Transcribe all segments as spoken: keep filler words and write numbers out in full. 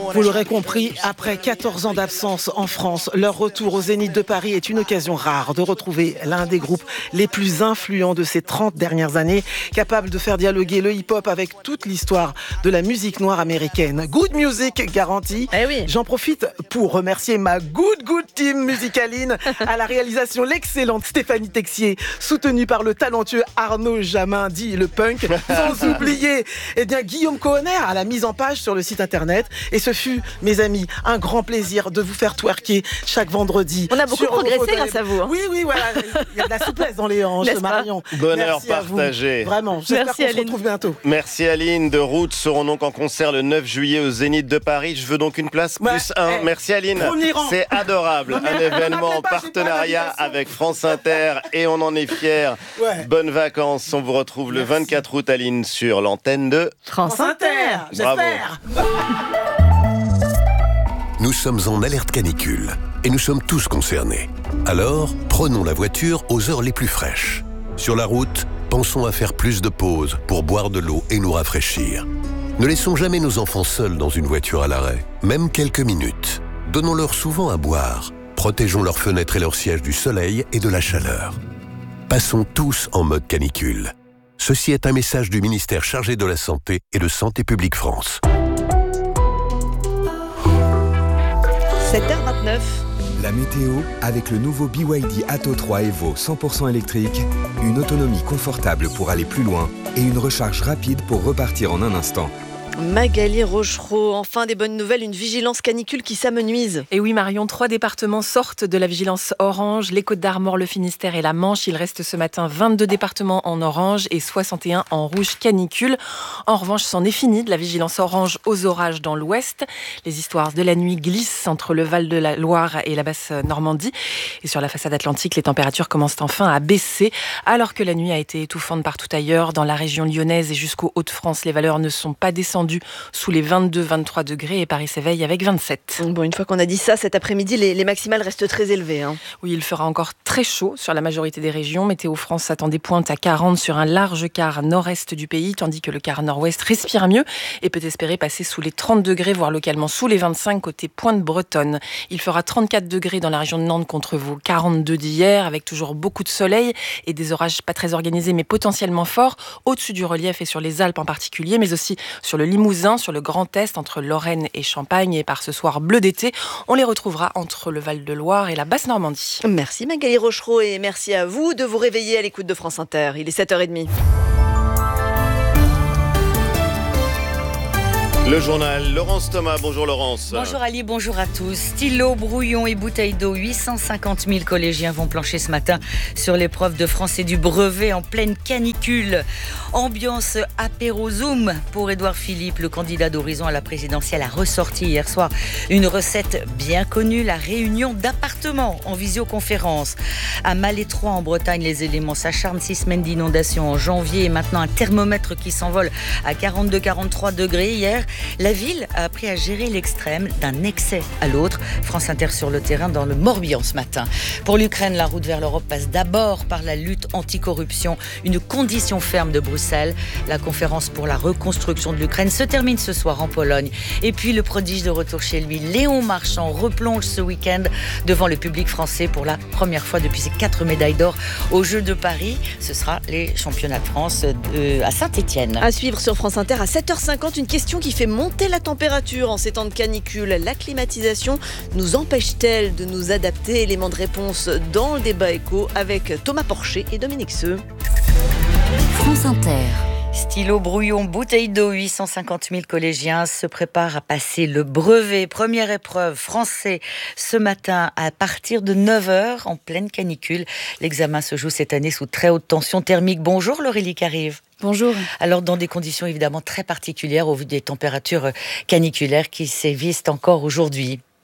Vous l'aurez compris, après quatorze ans d'absence en France, leur retour au Zénith de Paris est une occasion rare de retrouver l'un des groupes les plus influents de ces trente dernières années, capable de faire dialoguer le hip-hop avec toute l'histoire de la musique noire américaine. Good music garantie. Eh oui. J'en profite pour remercier ma good good team musicaline, à la réalisation l'excellente Stéphanie Texier, soutenue par le talentueux Arnaud Jamin, dit le punk, sans oublier eh bien, Guillaume Cohenner à la mise en page sur le site internet. Et ce fut, mes amis, un grand plaisir de vous faire twerker chaque vendredi. On a beaucoup progressé grâce à vous. Hein. Oui, oui, voilà. Il y a de la souplesse dans les hanches, Marion. Bonheur Merci partagé. Vraiment, j'espère Merci, qu'on Aline. se retrouve bientôt. Merci Aline. De Roots seront donc en concert le neuf juillet au Zénith de Paris. Je veux donc une place Ouais. plus un. Eh, Merci Aline. premier rang. C'est adorable. Non, mais Un événement en pas, j'ai pas partenariat l'invitation. avec France Inter et on en est fiers. Ouais. Bonnes vacances. On vous retrouve le Merci. vingt-quatre août Aline sur l'antenne de France France Inter. Inter, Bravo. j'espère. Nous sommes en alerte canicule et nous sommes tous concernés. Alors, prenons la voiture aux heures les plus fraîches. Sur la route, pensons à faire plus de pauses pour boire de l'eau et nous rafraîchir. Ne laissons jamais nos enfants seuls dans une voiture à l'arrêt, même quelques minutes. Donnons-leur souvent à boire. Protégeons leurs fenêtres et leurs sièges du soleil et de la chaleur. Passons tous en mode canicule. Ceci est un message du ministère chargé de la Santé et de Santé publique France. sept heures vingt-neuf. La météo avec le nouveau B Y D Atto trois Evo cent pour cent électrique, une autonomie confortable pour aller plus loin et une recharge rapide pour repartir en un instant. Magali Rochereau, enfin des bonnes nouvelles, une vigilance canicule qui s'amenuise. Et oui Marion, trois départements sortent de la vigilance orange, les Côtes-d'Armor, le Finistère et la Manche. Il reste ce matin vingt-deux départements en orange et soixante et un en rouge canicule. En revanche, c'en est fini de la vigilance orange aux orages dans l'ouest. Les histoires de la nuit glissent entre le Val de la Loire et la basse Normandie. Et sur la façade atlantique, les températures commencent enfin à baisser, alors que la nuit a été étouffante partout ailleurs. Dans la région lyonnaise et jusqu'aux Hauts-de-France, les valeurs ne sont pas descendues sous les vingt-deux vingt-trois degrés et Paris s'éveille avec vingt-sept. Bon, une fois qu'on a dit ça, cet après-midi, les, les maximales restent très élevées. Hein. Oui, il fera encore très chaud sur la majorité des régions. Météo France attend des pointes à quarante sur un large quart nord-est du pays, tandis que le quart nord-ouest respire mieux et peut espérer passer sous les trente degrés, voire localement sous les vingt-cinq côté Pointe-Bretonne. Il fera trente-quatre degrés dans la région de Nantes contre vos quarante-deux d'hier, avec toujours beaucoup de soleil et des orages pas très organisés mais potentiellement forts, au-dessus du relief et sur les Alpes en particulier, mais aussi sur le Limousin, sur le Grand Est, entre Lorraine et Champagne. Et par ce soir bleu d'été, on les retrouvera entre le Val-de-Loire et la Basse-Normandie. Merci Magali Rochereau et merci à vous de vous réveiller à l'écoute de France Inter. Il est sept heures trente. Le journal, Laurence Thomas. Bonjour Laurence. Bonjour Ali, bonjour à tous. Stylo, brouillon et bouteilles d'eau, huit cent cinquante mille collégiens vont plancher ce matin sur l'épreuve de français du brevet en pleine canicule. Ambiance apéro Zoom pour Édouard Philippe, le candidat d'Horizon à la présidentielle, a ressorti hier soir une recette bien connue, la réunion d'appartements en visioconférence. À Malétroit en Bretagne, les éléments s'acharnent, six semaines d'inondation en janvier et maintenant un thermomètre qui s'envole à quarante-deux quarante-trois degrés hier. La ville a appris à gérer l'extrême d'un excès à l'autre. France Inter sur le terrain dans le Morbihan ce matin. Pour l'Ukraine, la route vers l'Europe passe d'abord par la lutte anticorruption, une condition ferme de Bruxelles. La conférence pour la reconstruction de l'Ukraine se termine ce soir en Pologne. Et puis le prodige de retour chez lui, Léon Marchand, replonge ce week-end devant le public français pour la première fois depuis ses quatre médailles d'or aux Jeux de Paris. Ce sera les championnats de France de, à Saint-Étienne. À suivre sur France Inter à sept heures cinquante, une question qui fait monter la température en ces temps de canicule. La climatisation nous empêche-t-elle de nous adapter? Élément de réponse dans le débat éco avec Thomas Porcher et Dominique Seux. France Inter. Stylo, brouillon, bouteille d'eau, huit cent cinquante mille collégiens se préparent à passer le brevet. Première épreuve français ce matin à partir de neuf heures en pleine canicule. L'examen se joue cette année sous très haute tension thermique. Bonjour Laurélie Carive. Bonjour. Alors dans des conditions évidemment très particulières au vu des températures caniculaires qui sévissent encore aujourd'hui.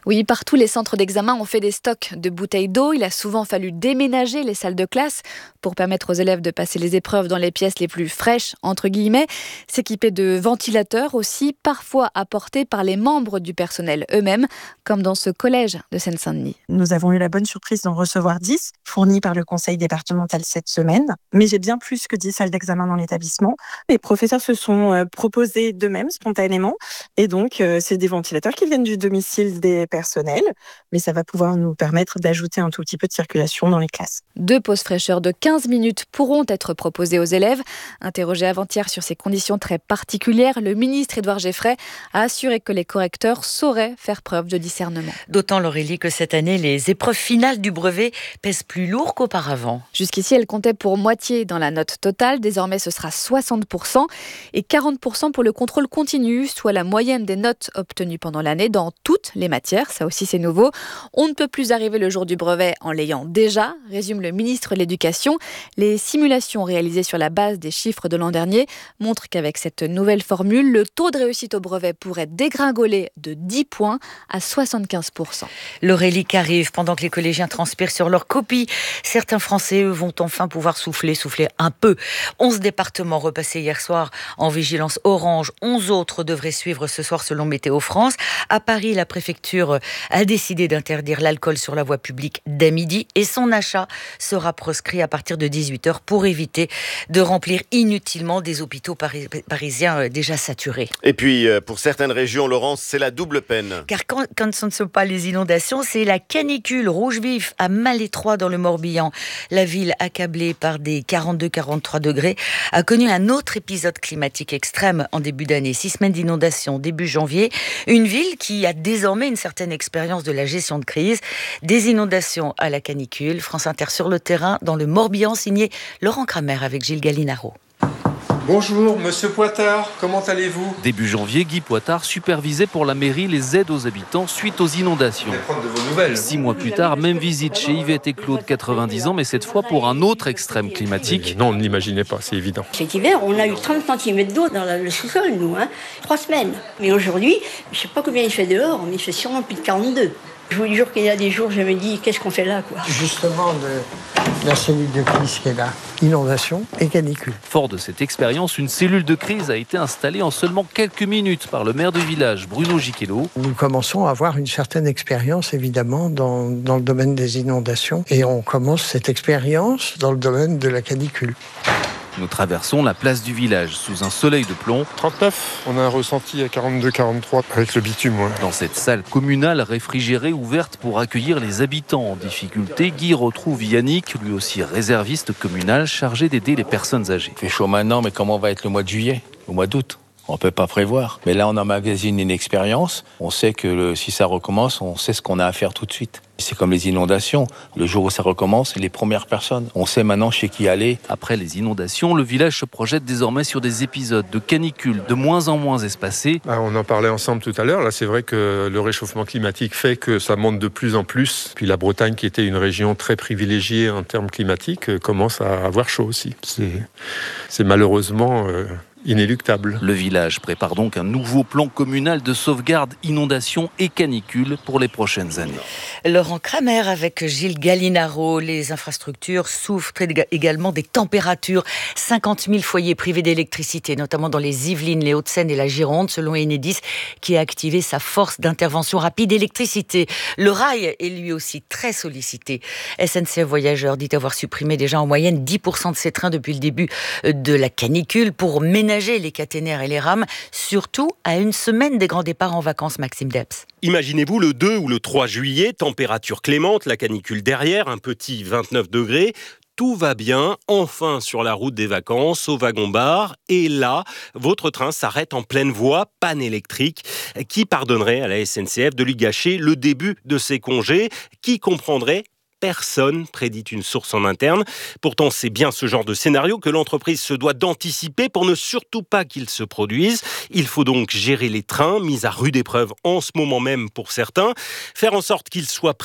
Oui, partout, les centres d'examen ont fait des stocks de bouteilles d'eau. Il a souvent fallu déménager les salles de classe pour permettre aux élèves de passer les épreuves dans les pièces les plus fraîches, entre guillemets. S'équiper de ventilateurs aussi, parfois apportés par les membres du personnel eux-mêmes, comme dans ce collège de Seine-Saint-Denis. Nous avons eu la bonne surprise d'en recevoir dix, fournis par le conseil départemental cette semaine. Mais j'ai bien plus que dix salles d'examen dans l'établissement. Les professeurs se sont proposés d'eux-mêmes, spontanément. Et donc, c'est des ventilateurs qui viennent du domicile des personnels. Mais ça va pouvoir nous permettre d'ajouter un tout petit peu de circulation dans les classes. Deux pauses fraîcheurs de quinze minutes pourront être proposées aux élèves. Interrogé avant-hier sur ces conditions très particulières, le ministre Édouard Geffray a assuré que les correcteurs sauraient faire preuve de discernement. D'autant, Laurélie, que cette année, les épreuves finales du brevet pèsent plus lourd qu'auparavant. Jusqu'ici, elles comptaient pour moitié dans la note totale. Désormais, ce sera soixante pour cent et quarante pour cent pour le contrôle continu, soit la moyenne des notes obtenues pendant l'année dans toutes les matières. Ça aussi, c'est nouveau. On ne peut plus arriver le jour du brevet en l'ayant déjà, résume le ministre de l'Éducation. Les simulations réalisées sur la base des chiffres de l'an dernier montrent qu'avec cette nouvelle formule, le taux de réussite au brevet pourrait dégringoler de dix points à soixante-quinze pour cent. L'Aurélie qu'arrive pendant que les collégiens transpirent sur leurs copies. Certains Français, eux, vont enfin pouvoir souffler, souffler un peu. onze départements repassés hier soir en vigilance orange. onze autres devraient suivre ce soir selon Météo France. À Paris, la préfecture a décidé d'interdire l'alcool sur la voie publique dès midi et son achat sera proscrit à partir de dix-huit heures pour éviter de remplir inutilement des hôpitaux paris- parisiens déjà saturés. Et puis, pour certaines régions, Laurence, c'est la double peine. Car quand, quand ce ne sont pas les inondations, c'est la canicule rouge vif à Malétroit dans le Morbihan. La ville, accablée par des quarante-deux à quarante-trois degrés, a connu un autre épisode climatique extrême en début d'année. Six semaines d'inondations début janvier. Une ville qui a désormais une certaine expérience de la gestion de crise. Des inondations à la canicule. France Inter sur le terrain dans le Morbihan, signé Laurent Kramer avec Gilles Gallinaro. Bonjour, monsieur Poitard, comment allez-vous ? Début janvier, Guy Poitard supervisait pour la mairie les aides aux habitants suite aux inondations. Je vais prendre de vos nouvelles. Six mois plus tard, même visite chez Yvette et Claude, quatre-vingt-dix ans, mais cette fois pour un autre extrême climatique. Non, on ne l'imaginait pas, c'est évident. Cet hiver, on a eu trente centimètres d'eau dans le sous-sol, nous, hein. Trois semaines. Mais aujourd'hui, je ne sais pas combien il fait dehors, mais il fait sûrement plus de quarante-deux. Je vous jure qu'il y a des jours, je me dis, qu'est-ce qu'on fait là, quoi ? Justement, de la cellule de crise qui est là, inondation et canicule. Fort de cette expérience, une cellule de crise a été installée en seulement quelques minutes par le maire du village, Bruno Giquello. Nous commençons à avoir une certaine expérience, évidemment, dans, dans le domaine des inondations. Et on commence cette expérience dans le domaine de la canicule. Nous traversons la place du village sous un soleil de plomb. trente-neuf, on a un ressenti à quarante-deux à quarante-trois avec le bitume. Ouais. Dans cette salle communale réfrigérée ouverte pour accueillir les habitants en difficulté, Guy retrouve Yannick, lui aussi réserviste communal, chargé d'aider les personnes âgées. Il fait chaud maintenant, mais comment va être le mois de juillet, au mois d'août ? On ne peut pas prévoir. Mais là, on emmagasine une expérience. On sait que le, si ça recommence, on sait ce qu'on a à faire tout de suite. C'est comme les inondations. Le jour où ça recommence, les premières personnes. On sait maintenant chez qui aller. Après les inondations, le village se projette désormais sur des épisodes de canicule de moins en moins espacés. Ah, on en parlait ensemble tout à l'heure. Là, c'est vrai que le réchauffement climatique fait que ça monte de plus en plus. Puis la Bretagne, qui était une région très privilégiée en termes climatiques, commence à avoir chaud aussi. C'est, c'est malheureusement... Euh inéluctable. Le village prépare donc un nouveau plan communal de sauvegarde, inondation et canicule pour les prochaines années. Laurent Kramer avec Gilles Gallinaro. Les infrastructures souffrent également des températures. cinquante mille foyers privés d'électricité, notamment dans les Yvelines, les Hauts-de-Seine et la Gironde, selon Enedis, qui a activé sa force d'intervention rapide électricité. Le rail est lui aussi très sollicité. S N C F Voyageurs dit avoir supprimé déjà en moyenne dix pour cent de ses trains depuis le début de la canicule pour ménager les caténaires et les rames, surtout à une semaine des grands départs en vacances, Maxime Debs. Imaginez-vous le deux ou le trois juillet, température clémente, la canicule derrière, un petit vingt-neuf degrés. Tout va bien, enfin sur la route des vacances, au wagon-bar. Et là, votre train s'arrête en pleine voie, panne électrique. Qui pardonnerait à la S N C F de lui gâcher le début de ses congés ? Qui comprendrait ? Personne, prédit une source en interne. Pourtant, c'est bien ce genre de scénario que l'entreprise se doit d'anticiper pour ne surtout pas qu'il se produise. Il faut donc gérer les trains, mis à rude épreuve en ce moment même pour certains, faire en sorte qu'ils soient prêts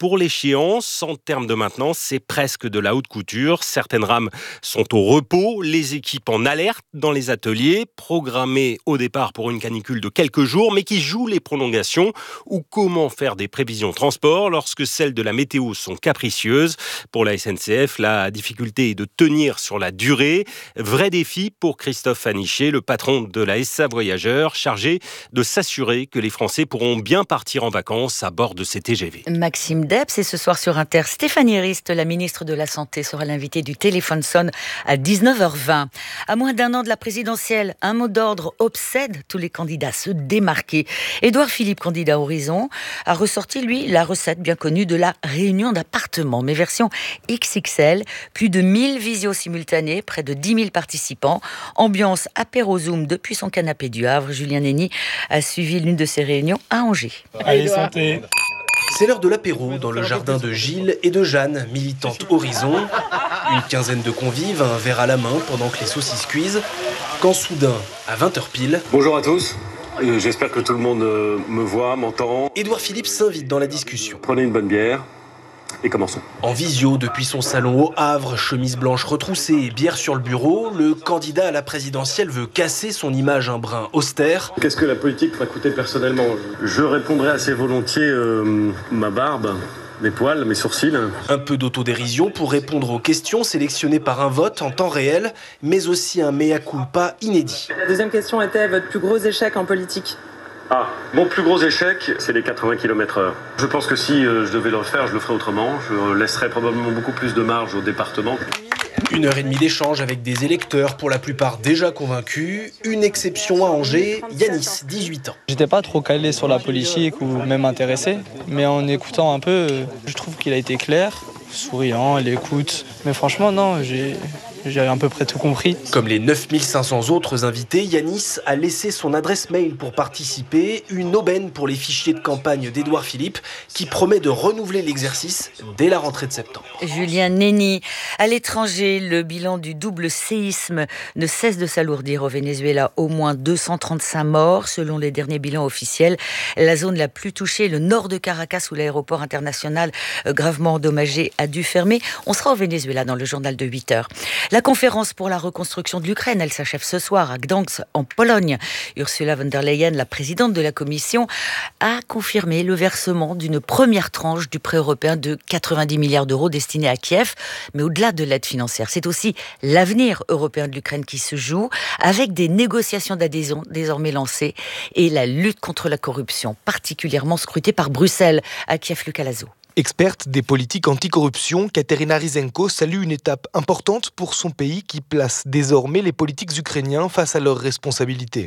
Pour l'échéance, en termes de maintenance, c'est presque de la haute couture. Certaines rames sont au repos, les équipes en alerte dans les ateliers, programmées au départ pour une canicule de quelques jours, mais qui jouent les prolongations. Ou comment faire des prévisions transport lorsque celles de la météo sont capricieuses. Pour la S N C F, la difficulté est de tenir sur la durée. Vrai défi pour Christophe Fanichet, le patron de la S A Voyageurs, chargé de s'assurer que les Français pourront bien partir en vacances à bord de ces T G V. Maxime Debs, et ce soir sur Inter, Stéphanie Rist, la ministre de la Santé, sera l'invitée du Téléphone sonne à dix-neuf heures vingt. À moins d'un an de la présidentielle, un mot d'ordre obsède tous les candidats à se démarquer. Édouard Philippe, candidat Horizon, a ressorti, lui, la recette bien connue de la réunion d'appartements, mais version X X L. Plus de mille visios simultanés, près de dix mille participants. Ambiance apéro Zoom depuis son canapé du Havre. Julien Nény a suivi l'une de ces réunions à Angers. Allez, santé. C'est l'heure de l'apéro dans le jardin de Gilles et de Jeanne, militantes Horizon. Une quinzaine de convives, un verre à la main pendant que les saucisses cuisent. Quand soudain, à vingt heures pile... Bonjour à tous. J'espère que tout le monde me voit, m'entend. Édouard Philippe s'invite dans la discussion. Prenez une bonne bière et commençons. En visio depuis son salon au Havre, chemise blanche retroussée et bière sur le bureau, le candidat à la présidentielle veut casser son image un brin austère. Qu'est-ce que la politique m'a coûté personnellement ? Je répondrai assez volontiers euh, ma barbe, mes poils, mes sourcils. Un peu d'autodérision pour répondre aux questions sélectionnées par un vote en temps réel, mais aussi un mea culpa inédit. La deuxième question était votre plus gros échec en politique. Ah, mon plus gros échec, c'est les quatre-vingts kilomètres heure. Je pense que si euh, je devais le refaire, je le ferais autrement. Je laisserais probablement beaucoup plus de marge au département. Une heure et demie d'échange avec des électeurs, pour la plupart déjà convaincus. Une exception à Angers, Yanis, dix-huit ans. J'étais pas trop calé sur la politique ou même intéressé, mais en écoutant un peu, je trouve qu'il a été clair, souriant, il écoute. Mais franchement, non, j'ai... J'ai à peu près tout compris. Comme les neuf mille cinq cents autres invités, Yanis a laissé son adresse mail pour participer, une aubaine pour les fichiers de campagne d'Édouard Philippe, qui promet de renouveler l'exercice dès la rentrée de septembre. Julien Nény. À l'étranger, le bilan du double séisme ne cesse de s'alourdir au Venezuela. Au moins deux cent trente-cinq morts, selon les derniers bilans officiels. La zone la plus touchée, le nord de Caracas, où l'aéroport international gravement endommagé a dû fermer. On sera au Venezuela dans le journal de huit heures. La conférence pour la reconstruction de l'Ukraine, elle s'achève ce soir à Gdansk, en Pologne. Ursula von der Leyen, la présidente de la Commission, a confirmé le versement d'une première tranche du prêt européen de quatre-vingt-dix milliards d'euros destiné à Kiev. Mais au-delà de l'aide financière, c'est aussi l'avenir européen de l'Ukraine qui se joue, avec des négociations d'adhésion désormais lancées et la lutte contre la corruption, particulièrement scrutée par Bruxelles. À Kiev, Lucas Lazo. Experte des politiques anticorruption, Katerina Rysenko salue une étape importante pour son pays qui place désormais les politiques ukrainiens face à leurs responsabilités.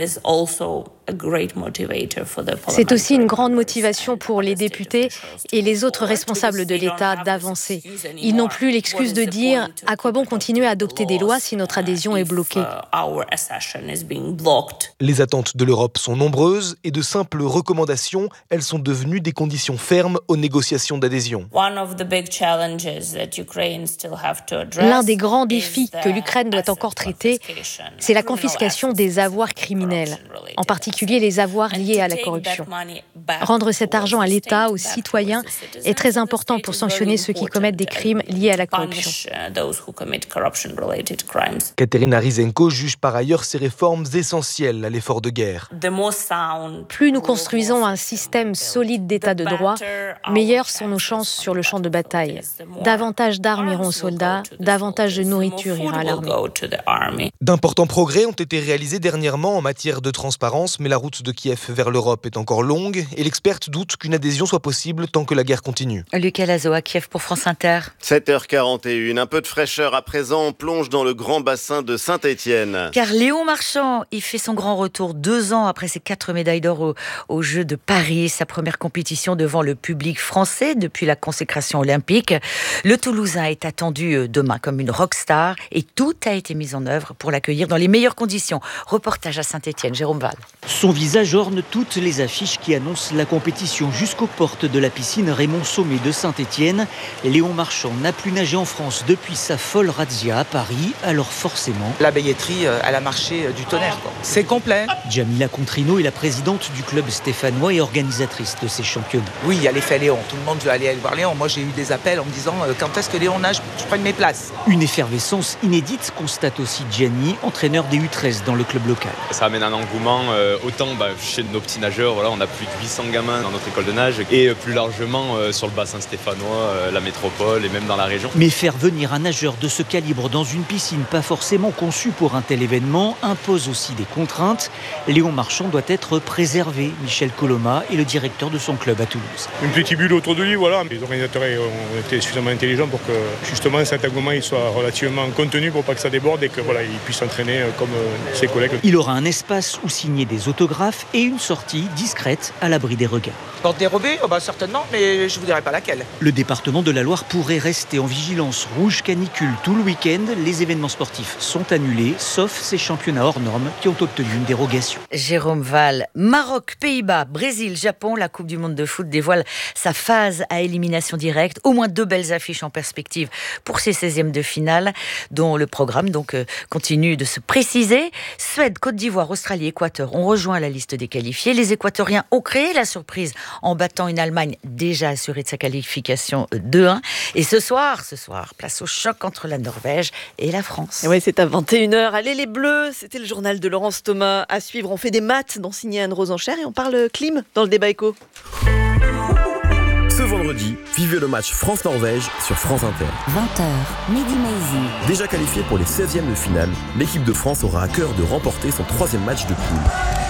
C'est aussi une grande motivation pour les députés et les autres responsables de l'État d'avancer. Ils n'ont plus l'excuse de dire « à quoi bon continuer à adopter des lois si notre adhésion est bloquée ?» Les attentes de l'Europe sont nombreuses et de simples recommandations, elles sont devenues des conditions fermes aux négociations d'adhésion. L'un des grands défis que l'Ukraine doit encore traiter, c'est la confiscation des avoirs criminels, en particulier les avoirs liés à la corruption. Rendre cet argent à l'État, aux citoyens, est très important pour sanctionner ceux qui commettent des crimes liés à la corruption. Katerina Rysenko juge par ailleurs ces réformes essentielles à l'effort de guerre. Plus nous construisons un système solide d'état de droit, meilleures sont nos chances sur le champ de bataille. Davantage d'armes iront aux soldats, davantage de nourriture ira à l'armée. D'importants progrès ont été réalisés dernièrement en matière de transparence, mais la route de Kiev vers l'Europe est encore longue et l'experte doute qu'une adhésion soit possible tant que la guerre continue. Lucas Lazo à Kiev pour France Inter. sept heures quarante et une, un peu de fraîcheur à présent, on plonge dans le grand bassin de Saint-Étienne. Car Léon Marchand, il fait son grand retour deux ans après ses quatre médailles d'or aux, aux Jeux de Paris, sa première compétition devant le public français depuis la consécration olympique. Le Toulousain est attendu demain comme une rockstar et tout a été mis en œuvre pour l'accueillir dans les meilleures conditions. Reportage à Saint-Étienne, Jérôme Val. Son visage orne toutes les affiches qui annoncent la compétition jusqu'aux portes de la piscine Raymond Sommet de Saint-Étienne. Léon Marchand n'a plus nagé en France depuis sa folle razzia à Paris, alors forcément... La billetterie, elle a marché du tonnerre. Quoi. C'est complet. Jamila Contrino est la présidente du club stéphanois et organisatrice de ces championnats. Oui, il y a l'effet Léon. Tout le monde veut aller voir Léon. Moi, j'ai eu des appels en me disant euh, quand est-ce que Léon nage, je prenne mes places. Une effervescence inédite, constate aussi Gianni, entraîneur des U treize dans le club local. Ça amène un engouement, euh, autant bah, chez nos petits nageurs, voilà, on a plus de huit cents gamins dans notre école de nage, et euh, plus largement euh, sur le bassin stéphanois, euh, la métropole et même dans la région. Mais faire venir un nageur de ce calibre dans une piscine pas forcément conçue pour un tel événement impose aussi des contraintes. Léon Marchand doit être préservé. Michel Coloma est le directeur de son club à Toulouse. Une petite bulle autour de lui, voilà. Les organisateurs ont été suffisamment intelligents pour que justement cet engouement il soit relativement contenu pour pas que ça déborde et que voilà, il puisse s'entraîner comme ses collègues. Il aura un espace où signer des autographes et une sortie discrète à l'abri des regards. Porte dérobée, oh bah certainement, mais je vous dirai pas laquelle. Le département de la Loire pourrait rester en vigilance rouge canicule tout le week-end. Les événements sportifs sont annulés, sauf ces championnats hors normes qui ont obtenu une dérogation. Jérôme Val, Maroc, Pays-Bas, Brésil, Japon, la Coupe du monde de foot dévoile sa phase à élimination directe. Au moins deux belles affiches en perspective pour ces seizièmes de finale, dont le programme donc euh, continue de se préciser. Suède, Côte d'Ivoire, Australie, Équateur ont rejoint la liste des qualifiés. Les Équatoriens ont créé la surprise en battant une Allemagne déjà assurée de sa qualification deux un. Et ce soir, ce soir, place au choc entre la Norvège et la France. Et oui, c'est à vingt et une heures. Allez les Bleus, c'était le journal de Laurence Thomas à suivre. On fait des maths dans Signé Anne Rosenchère et on parle clim dans le débat éco. Ce vendredi, vivez le match France-Norvège sur France Inter. vingt heures, Mehdi Maizi. Déjà qualifiée pour les seizièmes de finale, l'équipe de France aura à cœur de remporter son troisième match de poule.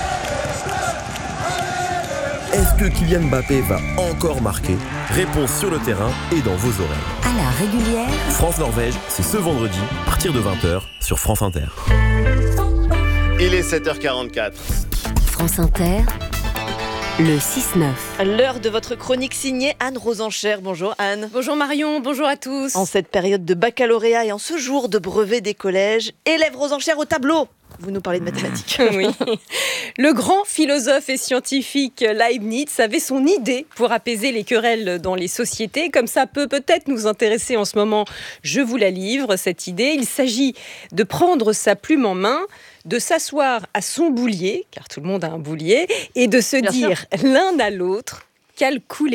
Est-ce que Kylian Mbappé va encore marquer? Réponse sur le terrain et dans vos oreilles. À la régulière. France-Norvège, c'est ce vendredi, à partir de vingt heures, sur France Inter. Il est sept heures quarante-quatre. France Inter. Le six neuf. L'heure de votre chronique signée Anne Rosenchère. Bonjour Anne. Bonjour Marion, bonjour à tous. En cette période de baccalauréat et en ce jour de brevet des collèges, élève Rosenchère au tableau. Vous nous parlez de mathématiques. Oui. Le grand philosophe et scientifique Leibniz avait son idée pour apaiser les querelles dans les sociétés. Comme ça peut peut-être nous intéresser en ce moment. Je vous la livre, cette idée. Il s'agit de prendre sa plume en main, de s'asseoir à son boulier, car tout le monde a un boulier, et de se Bien dire sûr. L'un à l'autre « calculemus ».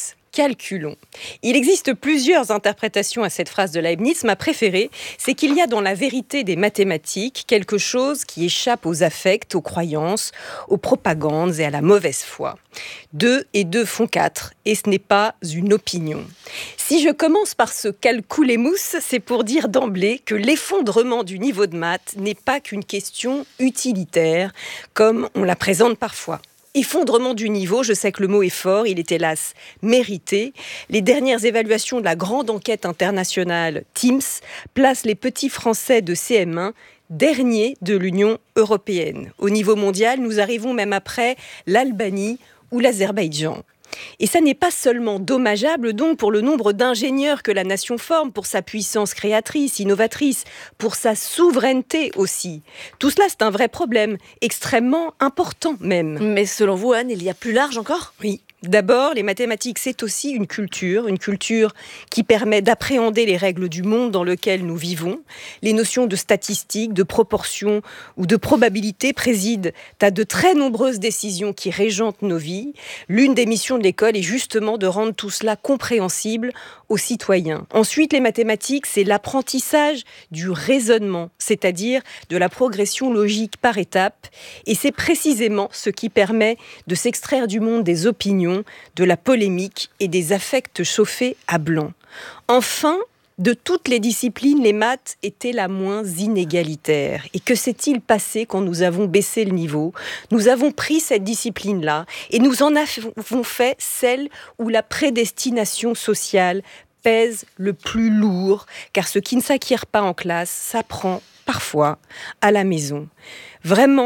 Calculons. Il existe plusieurs interprétations à cette phrase de Leibniz. Ma préférée, c'est qu'il y a dans la vérité des mathématiques quelque chose qui échappe aux affects, aux croyances, aux propagandes et à la mauvaise foi. Deux et deux font quatre, et ce n'est pas une opinion. Si je commence par ce calculemus, c'est pour dire d'emblée que l'effondrement du niveau de maths n'est pas qu'une question utilitaire, comme on la présente parfois. Effondrement du niveau, je sais que le mot est fort, il est hélas mérité. Les dernières évaluations de la grande enquête internationale TIMSS placent les petits Français de C M un derniers de l'Union européenne. Au niveau mondial, nous arrivons même après l'Albanie ou l'Azerbaïdjan. Et ça n'est pas seulement dommageable donc pour le nombre d'ingénieurs que la nation forme, pour sa puissance créatrice, innovatrice, pour sa souveraineté aussi. Tout cela, c'est un vrai problème, extrêmement important même. Mais selon vous, Anne, il y a plus large encore ? Oui. D'abord, les mathématiques, c'est aussi une culture, une culture qui permet d'appréhender les règles du monde dans lequel nous vivons. Les notions de statistiques, de proportions ou de probabilité président à de très nombreuses décisions qui régentent nos vies. L'une des missions de l'école est justement de rendre tout cela compréhensible aux citoyens. Ensuite, les mathématiques, c'est l'apprentissage du raisonnement, c'est-à-dire de la progression logique par étapes. Et c'est précisément ce qui permet de s'extraire du monde des opinions, de la polémique et des affects chauffés à blanc. Enfin, de toutes les disciplines, les maths étaient la moins inégalitaire. Et que s'est-il passé quand nous avons baissé le niveau ? Nous avons pris cette discipline-là et nous en avons fait celle où la prédestination sociale pèse le plus lourd, car ce qui ne s'acquiert pas en classe s'apprend parfois à la maison. Vraiment,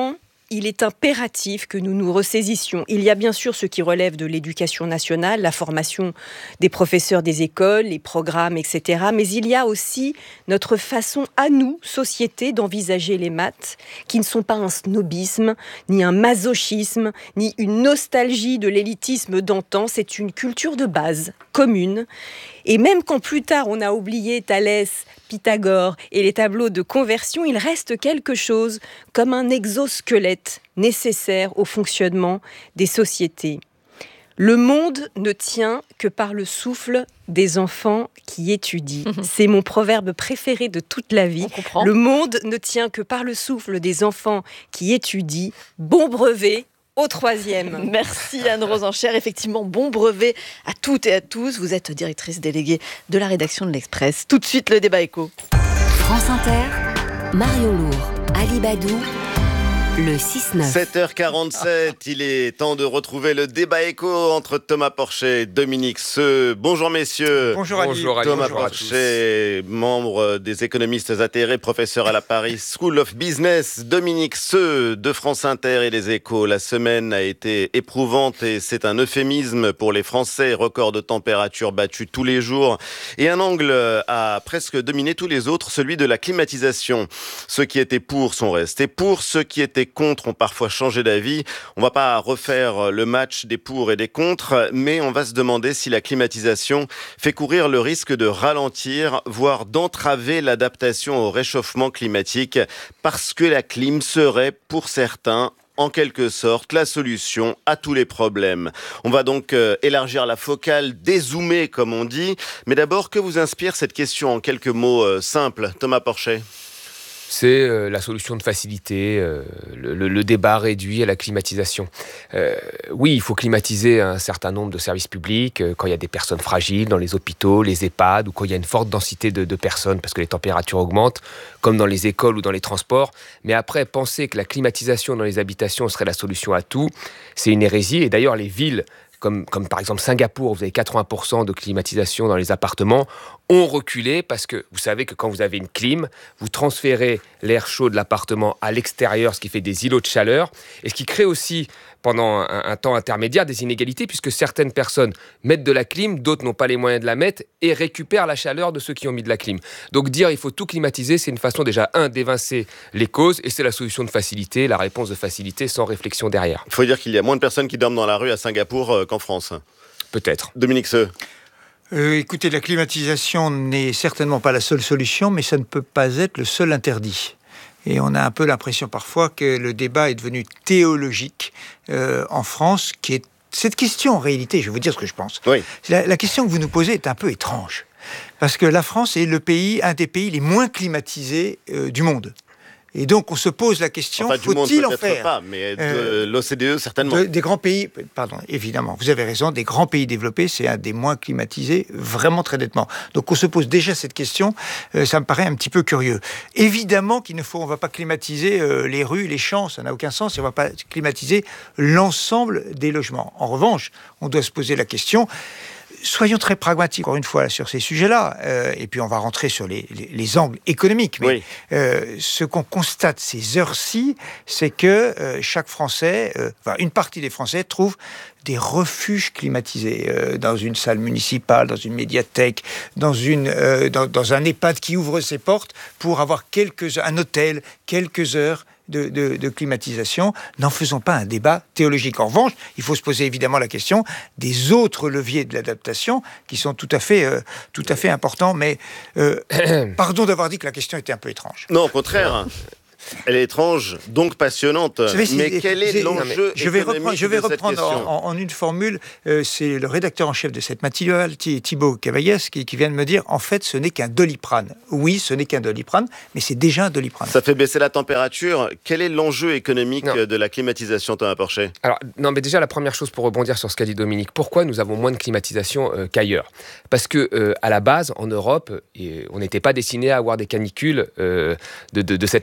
il est impératif que nous nous ressaisissions. Il y a bien sûr ce qui relève de l'éducation nationale, la formation des professeurs des écoles, les programmes, et cetera. Mais il y a aussi notre façon à nous, société, d'envisager les maths, qui ne sont pas un snobisme, ni un masochisme, ni une nostalgie de l'élitisme d'antan. C'est une culture de base, commune. Et même quand plus tard on a oublié Thalès, Pythagore et les tableaux de conversion, il reste quelque chose comme un exosquelette nécessaire au fonctionnement des sociétés. Le monde ne tient que par le souffle des enfants qui étudient. C'est mon proverbe préféré de toute la vie. Le monde ne tient que par le souffle des enfants qui étudient. Bon brevet au troisième. Merci Anne-Rose Enchère. Effectivement, bon brevet à toutes et à tous. Vous êtes directrice déléguée de la rédaction de l'Express. Tout de suite, le débat éco. France Inter, Marion Lourd, Ali Badou, le six neuf. sept heures quarante-sept, il est temps de retrouver le débat éco entre Thomas Porcher et Dominique Seux. Bonjour messieurs. Bonjour Ali. Bonjour Ali. Thomas Bonjour Porcher, membre des économistes atterrés, professeur à la Paris School of Business. Dominique Seux de France Inter et les Échos. La semaine a été éprouvante et c'est un euphémisme pour les Français. Record de température battu tous les jours. Et un angle a presque dominé tous les autres, celui de la climatisation. Ceux qui étaient pour sont restés pour, ceux qui étaient contre ont parfois changé d'avis. On ne va pas refaire le match des pour et des contre, mais on va se demander si la climatisation fait courir le risque de ralentir, voire d'entraver l'adaptation au réchauffement climatique, parce que la clim serait, pour certains, en quelque sorte, la solution à tous les problèmes. On va donc euh, élargir la focale, dézoomer comme on dit. Mais d'abord, que vous inspire cette question en quelques mots euh, simples, Thomas Porcher ? C'est euh, la solution de facilité, euh, le, le, le débat réduit à la climatisation. Euh, oui, il faut climatiser un certain nombre de services publics euh, quand il y a des personnes fragiles dans les hôpitaux, les EHPAD, ou quand il y a une forte densité de, de personnes parce que les températures augmentent, comme dans les écoles ou dans les transports. Mais après, penser que la climatisation dans les habitations serait la solution à tout, c'est une hérésie. Et d'ailleurs, les villes Comme, comme par exemple Singapour, vous avez quatre-vingts pour cent de climatisation dans les appartements, ont reculé parce que vous savez que quand vous avez une clim, vous transférez l'air chaud de l'appartement à l'extérieur, ce qui fait des îlots de chaleur, et ce qui crée aussi, pendant un, un temps intermédiaire, des inégalités, puisque certaines personnes mettent de la clim, d'autres n'ont pas les moyens de la mettre, et récupèrent la chaleur de ceux qui ont mis de la clim. Donc dire il faut tout climatiser, c'est une façon déjà, un, d'évincer les causes, et c'est la solution de facilité, la réponse de facilité sans réflexion derrière. Il faut dire qu'il y a moins de personnes qui dorment dans la rue à Singapour euh, qu'en France. Peut-être. Dominique Seux. Euh, écoutez, la climatisation n'est certainement pas la seule solution, mais ça ne peut pas être le seul interdit. Et on a un peu l'impression parfois que le débat est devenu théologique euh, en France, qui est cette question en réalité, je vais vous dire ce que je pense. Oui. La, la question que vous nous posez est un peu étrange, parce que la France est le pays, un des pays les moins climatisés euh, du monde. Et donc, on se pose la question, enfin, faut-il monde, en faire pas, mais de euh, l'O C D E, certainement. De, des grands pays, pardon, évidemment, vous avez raison, des grands pays développés, c'est un des moins climatisés, vraiment très nettement. Donc, on se pose déjà cette question, euh, ça me paraît un petit peu curieux. Évidemment qu'il ne faut, on ne va pas climatiser euh, les rues, les champs, ça n'a aucun sens, et on ne va pas climatiser l'ensemble des logements. En revanche, on doit se poser la question... Soyons très pragmatiques, encore une fois, sur ces sujets-là, euh, et puis on va rentrer sur les, les, les angles économiques. Mais oui. euh, ce qu'on constate ces heures-ci, c'est que euh, chaque Français, euh, enfin une partie des Français, trouve des refuges climatisés euh, dans une salle municipale, dans une médiathèque, dans, une, euh, dans, dans un EHPAD qui ouvre ses portes pour avoir quelques, un hôtel, quelques heures De, de, de climatisation. N'en faisons pas un débat théologique. En revanche, il faut se poser évidemment la question des autres leviers de l'adaptation qui sont tout à fait, euh, tout à fait importants. Mais euh, pardon d'avoir dit que la question était un peu étrange. Non, au contraire. Elle est étrange, donc passionnante. Savez, si, mais quel est l'enjeu je vais reprendre, je vais de cette reprendre en, en une formule. Euh, c'est le rédacteur en chef de cette matinale, Thibaut Cavaillès, qui, qui vient de me dire en fait, ce n'est qu'un doliprane. Oui, ce n'est qu'un doliprane, mais c'est déjà un doliprane. Ça fait baisser la température. Quel est l'enjeu économique non. de la climatisation, Thomas Porcher ? Alors, non, mais déjà, la première chose pour rebondir sur ce qu'a dit Dominique, pourquoi nous avons moins de climatisation euh, qu'ailleurs ? Parce que, euh, à la base, en Europe, et on n'était pas destiné à avoir des canicules euh, de, de, de cette manière. Et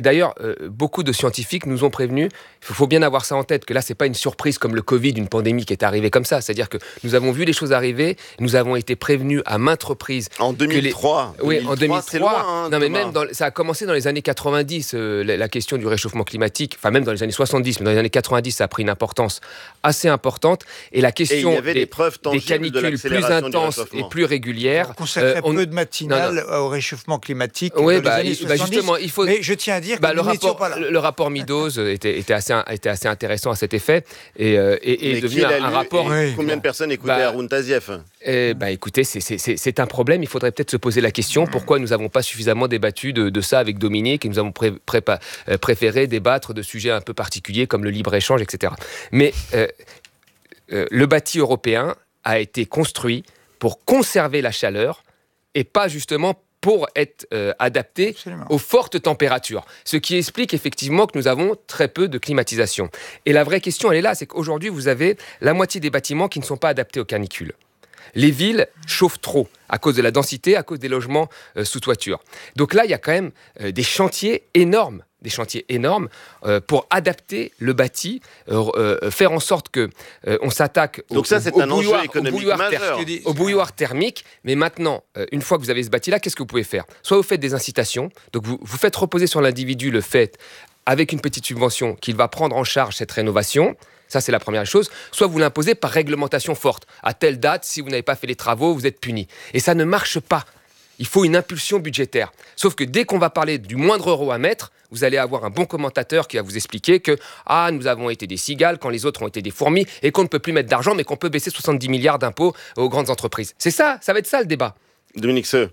d'ailleurs, euh, beaucoup de scientifiques nous ont prévenus, il faut bien avoir ça en tête, que là, c'est pas une surprise comme le Covid, une pandémie qui est arrivée comme ça. C'est-à-dire que nous avons vu les choses arriver, nous avons été prévenus à maintes reprises. En deux mille trois les... Oui, en deux mille trois. C'est loin, hein, non, mais Thomas. même dans... ça a commencé dans les années quatre-vingt-dix, euh, la, la question du réchauffement climatique, enfin même dans les années soixante-dix, mais dans les années quatre-vingt-dix, ça a pris une importance assez importante. Et la question et il y avait des, des preuves des canicules plus intenses et plus régulières. On consacrait euh, on... peu de matinales non, non. au réchauffement climatique Oui, dans bah, les années bah, soixante-dix. justement, il faut... Mais je tiens à dire bah, que le nous n'étions rapport, pas là. le, le rapport Meadows était, était, assez, était assez intéressant à cet effet et, euh, et, et est devenu un, un rapport. Oui. Combien de personnes écoutaient bah, Haroun Tazieff? Eh bah, écoutez, c'est, c'est, c'est, c'est un problème. Il faudrait peut-être se poser la question pourquoi nous n'avons pas suffisamment débattu de, de ça avec Dominique et nous avons pré, pré, euh, préféré débattre de sujets un peu particuliers comme le libre-échange, et cetera. Mais euh, euh, le bâti européen a été construit pour conserver la chaleur et pas justement pour être euh, adapté Absolument. aux fortes températures. Ce qui explique effectivement que nous avons très peu de climatisation. Et la vraie question, elle est là, c'est qu'aujourd'hui, vous avez la moitié des bâtiments qui ne sont pas adaptés aux canicules. Les villes chauffent trop à cause de la densité, à cause des logements euh, sous toiture. Donc là, il y a quand même euh, des chantiers énormes, des chantiers énormes euh, pour adapter le bâti, euh, euh, faire en sorte que euh, on s'attaque au, Donc ça, c'est au, un au enjeu économique au bouilloire, majeur. ter- au bouilloire thermique. Mais maintenant, euh, une fois que vous avez ce bâti-là, qu'est-ce que vous pouvez faire ? Soit vous faites des incitations, donc vous, vous faites reposer sur l'individu le fait, avec une petite subvention, qu'il va prendre en charge cette rénovation. Ça, c'est la première chose. Soit vous l'imposez par réglementation forte. À telle date, si vous n'avez pas fait les travaux, vous êtes puni. Et ça ne marche pas. Il faut une impulsion budgétaire. Sauf que dès qu'on va parler du moindre euro à mettre, vous allez avoir un bon commentateur qui va vous expliquer que ah, nous avons été des cigales quand les autres ont été des fourmis et qu'on ne peut plus mettre d'argent, mais qu'on peut baisser soixante-dix milliards d'impôts aux grandes entreprises. C'est ça, ça va être ça le débat. Dominique Seux.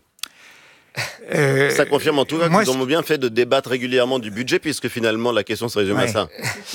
Euh, ça confirme en tout cas que nous avons bien fait de débattre régulièrement du budget, puisque finalement la question se résume ouais. à ça.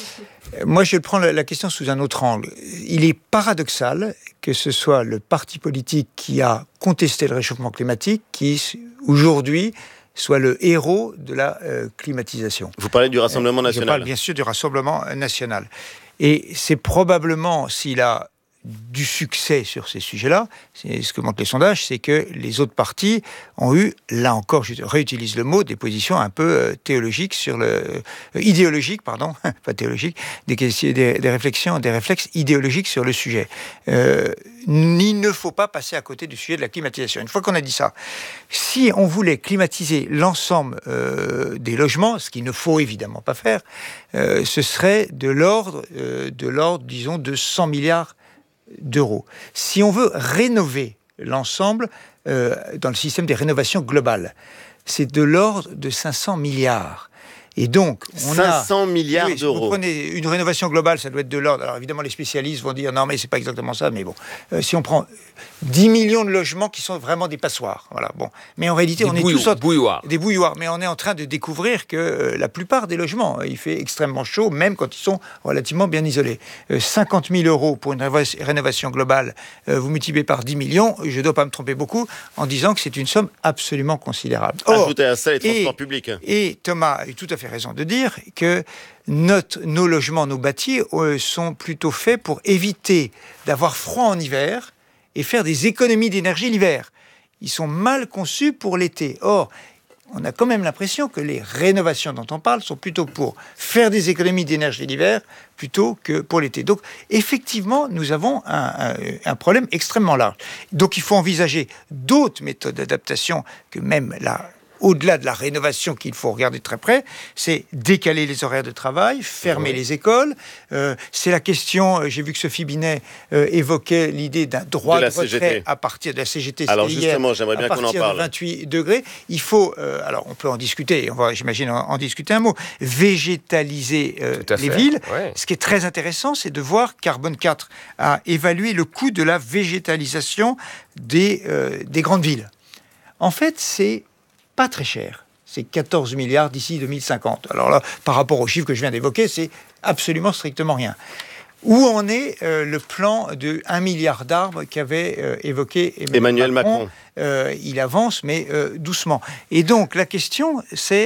Moi, je prends la question sous un autre angle. Il est paradoxal que ce soit le parti politique qui a contesté le réchauffement climatique qui, aujourd'hui, soit le héros de la euh, climatisation. Vous parlez du Rassemblement national. Je parle bien sûr du Rassemblement national. Et c'est probablement, s'il a du succès sur ces sujets-là, c'est ce que montrent les sondages, c'est que les autres partis ont eu, là encore, je réutilise le mot, des positions un peu euh, théologiques sur le... Euh, idéologiques, pardon, pas théologiques, des, des, des réflexions, des réflexes idéologiques sur le sujet. Euh, il ne faut pas passer à côté du sujet de la climatisation. Une fois qu'on a dit ça, si on voulait climatiser l'ensemble euh, des logements, ce qu'il ne faut évidemment pas faire, euh, ce serait de l'ordre, euh, de l'ordre, disons, de cent milliards d'euros. Si on veut rénover l'ensemble euh, dans le système des rénovations globales, c'est de l'ordre de cinq cents milliards. Et donc, on cinq cents a, milliards oui, d'euros. Vous prenez une rénovation globale, ça doit être de l'ordre. Alors évidemment, les spécialistes vont dire non, mais c'est pas exactement ça. Mais bon, euh, si on prend dix millions de logements qui sont vraiment des passoires, voilà. Bon, mais en réalité, des on bouilloires, est tous sortes, bouilloires. des bouilloires. Mais on est en train de découvrir que euh, la plupart des logements, il fait extrêmement chaud, même quand ils sont relativement bien isolés. Euh, cinquante mille euros pour une rénovation globale, euh, vous multipliez par dix millions. Je ne dois pas me tromper beaucoup en disant que c'est une somme absolument considérable. Or, ajoutez à ça les transports et, publics. Et Thomas a eu tout à fait raison de dire que notre, nos logements, nos bâtis euh, sont plutôt faits pour éviter d'avoir froid en hiver et faire des économies d'énergie l'hiver. Ils sont mal conçus pour l'été. Or, on a quand même l'impression que les rénovations dont on parle sont plutôt pour faire des économies d'énergie l'hiver plutôt que pour l'été. Donc, effectivement, nous avons un, un, un problème extrêmement large. Donc, il faut envisager d'autres méthodes d'adaptation que même la... Au-delà de la rénovation qu'il faut regarder de très près, c'est décaler les horaires de travail, fermer oui. les écoles. Euh, c'est la question, j'ai vu que Sophie Binet euh, évoquait l'idée d'un droit de, de retrait C G T. À partir de la C G T. Alors justement, hier, j'aimerais bien qu'on en parle. À partir de vingt-huit degrés, il faut, euh, alors on peut en discuter, on va, j'imagine, en, en discuter un mot, végétaliser euh, les villes. Ouais. Ce qui est très intéressant, c'est de voir Carbone quatre a évalué le coût de la végétalisation des, euh, des grandes villes. En fait, c'est pas très cher. C'est quatorze milliards d'ici deux mille cinquante. Alors là, par rapport aux chiffres que je viens d'évoquer, c'est absolument strictement rien. Où en est euh, le plan de un milliard d'arbres qu'avait euh, évoqué Emmanuel, Emmanuel Macron, Macron. Euh, il avance, mais euh, doucement. Et donc, la question, c'est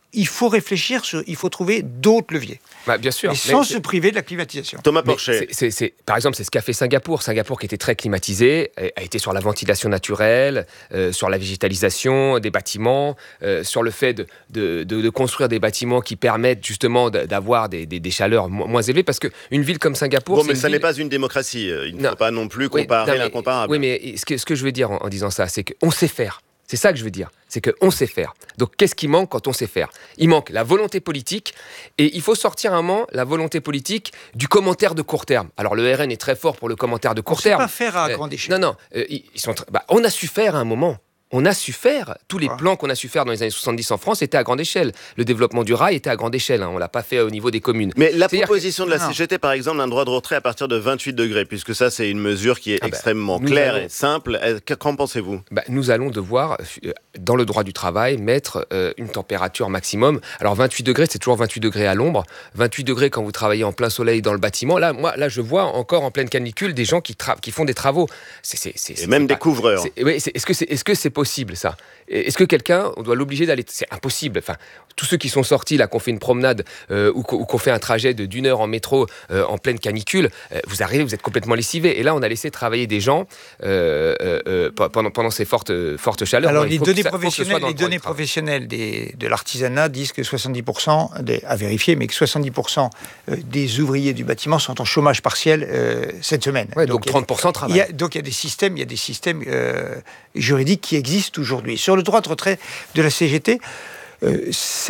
il faut réfléchir, sur, il faut trouver d'autres leviers. Bah, bien sûr. Mais sans mais se priver de la climatisation. Thomas Porcher. C'est, c'est, c'est, par exemple, c'est ce qu'a fait Singapour. Singapour, qui était très climatisé, a été sur la ventilation naturelle, euh, sur la végétalisation des bâtiments, euh, sur le fait de, de, de, de construire des bâtiments qui permettent justement d'avoir des, des, des chaleurs mo- moins élevées. Parce qu'une ville comme Singapour... Bon, mais ça ville... n'est pas une démocratie. Il ne non. faut pas non plus comparer oui, non, mais, l'incomparable. Oui, mais ce que, ce que je veux dire en, en disant ça, c'est qu'on sait faire. C'est ça que je veux dire, c'est qu'on sait faire. Donc qu'est-ce qui manque quand on sait faire ? Il manque la volonté politique, et il faut sortir un moment la volonté politique du commentaire de court terme. Alors le R N est très fort pour le commentaire de court on terme. On ne sait pas faire à euh, grande échelle. Non, non, euh, ils sont tr- bah, on a su faire à un moment. On a su faire, tous les plans qu'on a su faire dans les années soixante-dix en France étaient à grande échelle. Le développement du rail était à grande échelle, hein. On ne l'a pas fait au niveau des communes. Mais la C'est-à-dire proposition que... de la C G T, par exemple, d'un droit de retrait à partir de vingt-huit degrés, puisque ça, c'est une mesure qui est ah bah, extrêmement claire allons... et simple. Qu'en pensez-vous ? bah, Nous allons devoir, dans le droit du travail, mettre euh, une température maximum. Alors vingt-huit degrés, c'est toujours vingt-huit degrés à l'ombre. vingt-huit degrés quand vous travaillez en plein soleil dans le bâtiment. Là, moi, là, je vois encore en pleine canicule des gens qui, tra- qui font des travaux. C'est, c'est, c'est, et c'est même pas... des couvreurs. C'est... Oui, c'est... Est-ce que c'est... Est-ce que c'est possible, ça ? Est-ce que quelqu'un, on doit l'obliger d'aller... C'est impossible. Enfin, tous ceux qui sont sortis, là, qu'on fait une promenade euh, ou, ou qu'on fait un trajet de d'une heure en métro euh, en pleine canicule, euh, vous arrivez, vous êtes complètement lessivés. Et là, on a laissé travailler des gens euh, euh, pendant, pendant ces fortes, fortes chaleurs. Alors, bon, les données ça, professionnelles, les données professionnelles des, de l'artisanat disent que soixante-dix pour cent, des, à vérifier, mais que soixante-dix pour cent des ouvriers du bâtiment sont en chômage partiel euh, cette semaine. Ouais, donc, donc trente pour cent travaillent. Il y a, donc il y a des systèmes, il y a des systèmes euh, juridiques qui existent aujourd'hui. Sur le droit de retrait de la C G T, euh,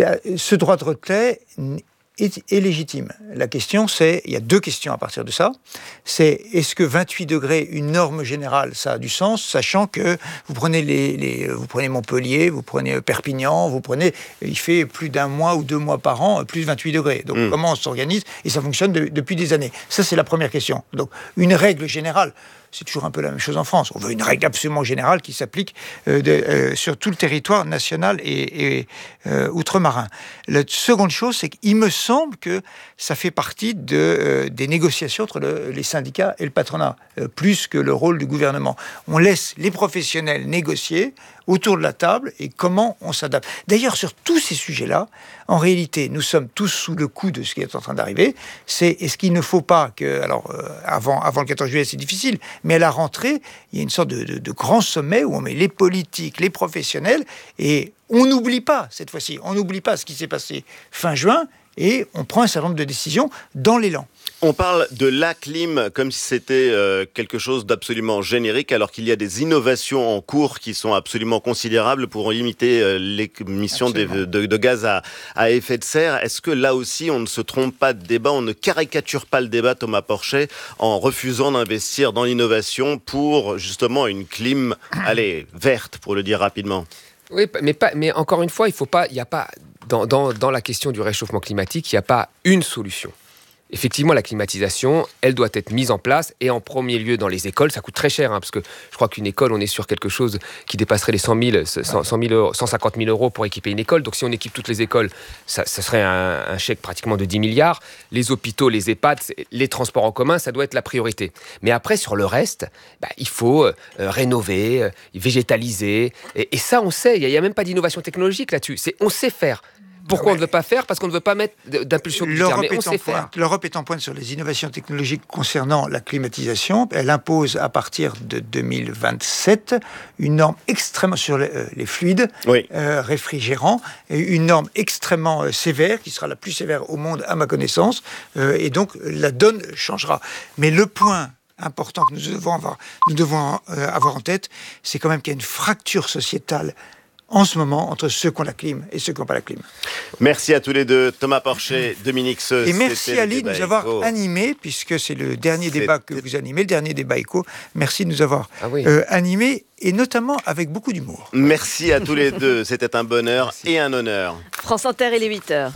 ce droit de retrait est, est légitime. La question, c'est, il y a deux questions à partir de ça. C'est, est-ce que vingt-huit degrés, une norme générale, ça a du sens, sachant que vous prenez, les, les, vous prenez Montpellier, vous prenez Perpignan, vous prenez, il fait plus d'un mois ou deux mois par an, plus de vingt-huit degrés. Donc, mmh. comment on s'organise ? Et ça fonctionne de, depuis des années. Ça, c'est la première question. Donc, une règle générale. C'est toujours un peu la même chose en France. On veut une règle absolument générale qui s'applique euh, de, euh, sur tout le territoire national et, et euh, outre-marin. La seconde chose, c'est qu'il me semble que ça fait partie de, euh, des négociations entre le, les syndicats et le patronat, euh, plus que le rôle du gouvernement. On laisse les professionnels négocier autour de la table et comment on s'adapte. D'ailleurs, sur tous ces sujets-là, en réalité, nous sommes tous sous le coup de ce qui est en train d'arriver. C'est est-ce qu'il ne faut pas que, alors euh, avant, avant le quatorze juillet, c'est difficile, mais à la rentrée, il y a une sorte de, de, de grand sommet où on met les politiques, les professionnels, et on n'oublie pas cette fois-ci, on n'oublie pas ce qui s'est passé fin juin, et on prend un certain nombre de décisions dans l'élan. On parle de la clim comme si c'était euh, quelque chose d'absolument générique, alors qu'il y a des innovations en cours qui sont absolument considérables pour limiter euh, l'émission de, de, de gaz à, à effet de serre. Est-ce que là aussi, on ne se trompe pas de débat, on ne caricature pas le débat, Thomas Porcher, en refusant d'investir dans l'innovation pour justement une clim, allez, verte, pour le dire rapidement ? Oui, mais, pas, mais encore une fois, il faut pas, il n'y a pas, dans, dans, dans la question du réchauffement climatique, il n'y a pas une solution. Effectivement, la climatisation, elle doit être mise en place, et en premier lieu dans les écoles. Ça coûte très cher, hein, parce que je crois qu'une école, on est sur quelque chose qui dépasserait les cent mille, cent mille euros, cent cinquante mille euros pour équiper une école. Donc si on équipe toutes les écoles, ça, ça serait un, un chèque pratiquement de dix milliards. Les hôpitaux, les EHPAD, les transports en commun, ça doit être la priorité. Mais après, sur le reste, bah, il faut euh, rénover, euh, végétaliser. Et, et ça, on sait. Il n'y a, a même pas d'innovation technologique là-dessus. C'est, on sait faire. Pourquoi ouais. on ne veut pas faire ? Parce qu'on ne veut pas mettre d'impulsion budgétaire, mais on sait faire. L'Europe est en pointe sur les innovations technologiques concernant la climatisation. Elle impose à partir de deux mille vingt-sept une norme extrêmement sur les, euh, les fluides oui. euh, réfrigérants, une norme extrêmement euh, sévère, qui sera la plus sévère au monde à ma connaissance, euh, et donc la donne changera. Mais le point important que nous devons avoir, nous devons euh, avoir en tête, c'est quand même qu'il y a une fracture sociétale en ce moment, entre ceux qui ont la clim et ceux qui n'ont pas la clim. Merci à tous les deux, Thomas Porcher, Dominique Seux. Et merci Ali de nous avoir éco. animés, puisque c'est le dernier C'était... débat que vous animez, le dernier débat éco. Merci de nous avoir ah oui. euh, animés, et notamment avec beaucoup d'humour. Merci à tous les deux, c'était un bonheur merci. Et un honneur. France Inter, il est huit heures.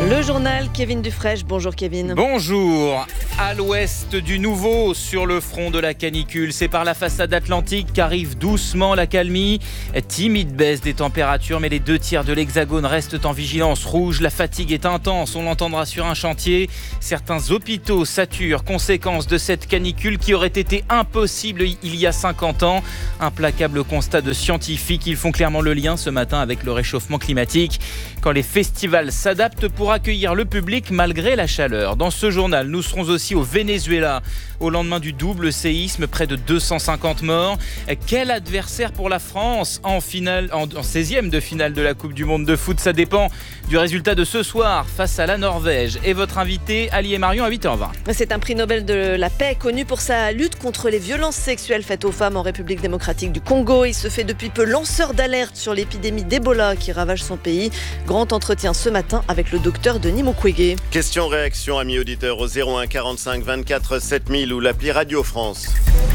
Le journal, Kevin Dufresne. Bonjour Kevin. Bonjour. À l'ouest du nouveau, sur le front de la canicule, c'est par la façade atlantique qu'arrive doucement la calmie. Timide baisse des températures, mais les deux tiers de l'hexagone restent en vigilance rouge. La fatigue est intense, on l'entendra sur un chantier. Certains hôpitaux saturent, conséquence de cette canicule qui aurait été impossible il y a cinquante ans. Implacable constat de scientifiques, ils font clairement le lien ce matin avec le réchauffement climatique. Quand les festivals s'adaptent pour accueillir le public malgré la chaleur. Dans ce journal, nous serons aussi au Venezuela. Au lendemain du double séisme, près de deux cent cinquante morts. Quel adversaire pour la France en finale, en, en seizième de finale de la Coupe du Monde de foot? Ça dépend du résultat de ce soir face à la Norvège. Et votre invité, Ali et Marion, à huit heures vingt. C'est un prix Nobel de la paix connu pour sa lutte contre les violences sexuelles faites aux femmes en République démocratique du Congo. Il se fait depuis peu lanceur d'alerte sur l'épidémie d'Ebola qui ravage son pays. Grand entretien ce matin avec le docteur Denis Mukwege. Question réaction, amis auditeurs, au zéro un quarante-cinq vingt-quatre sept mille ou l'appli Radio France.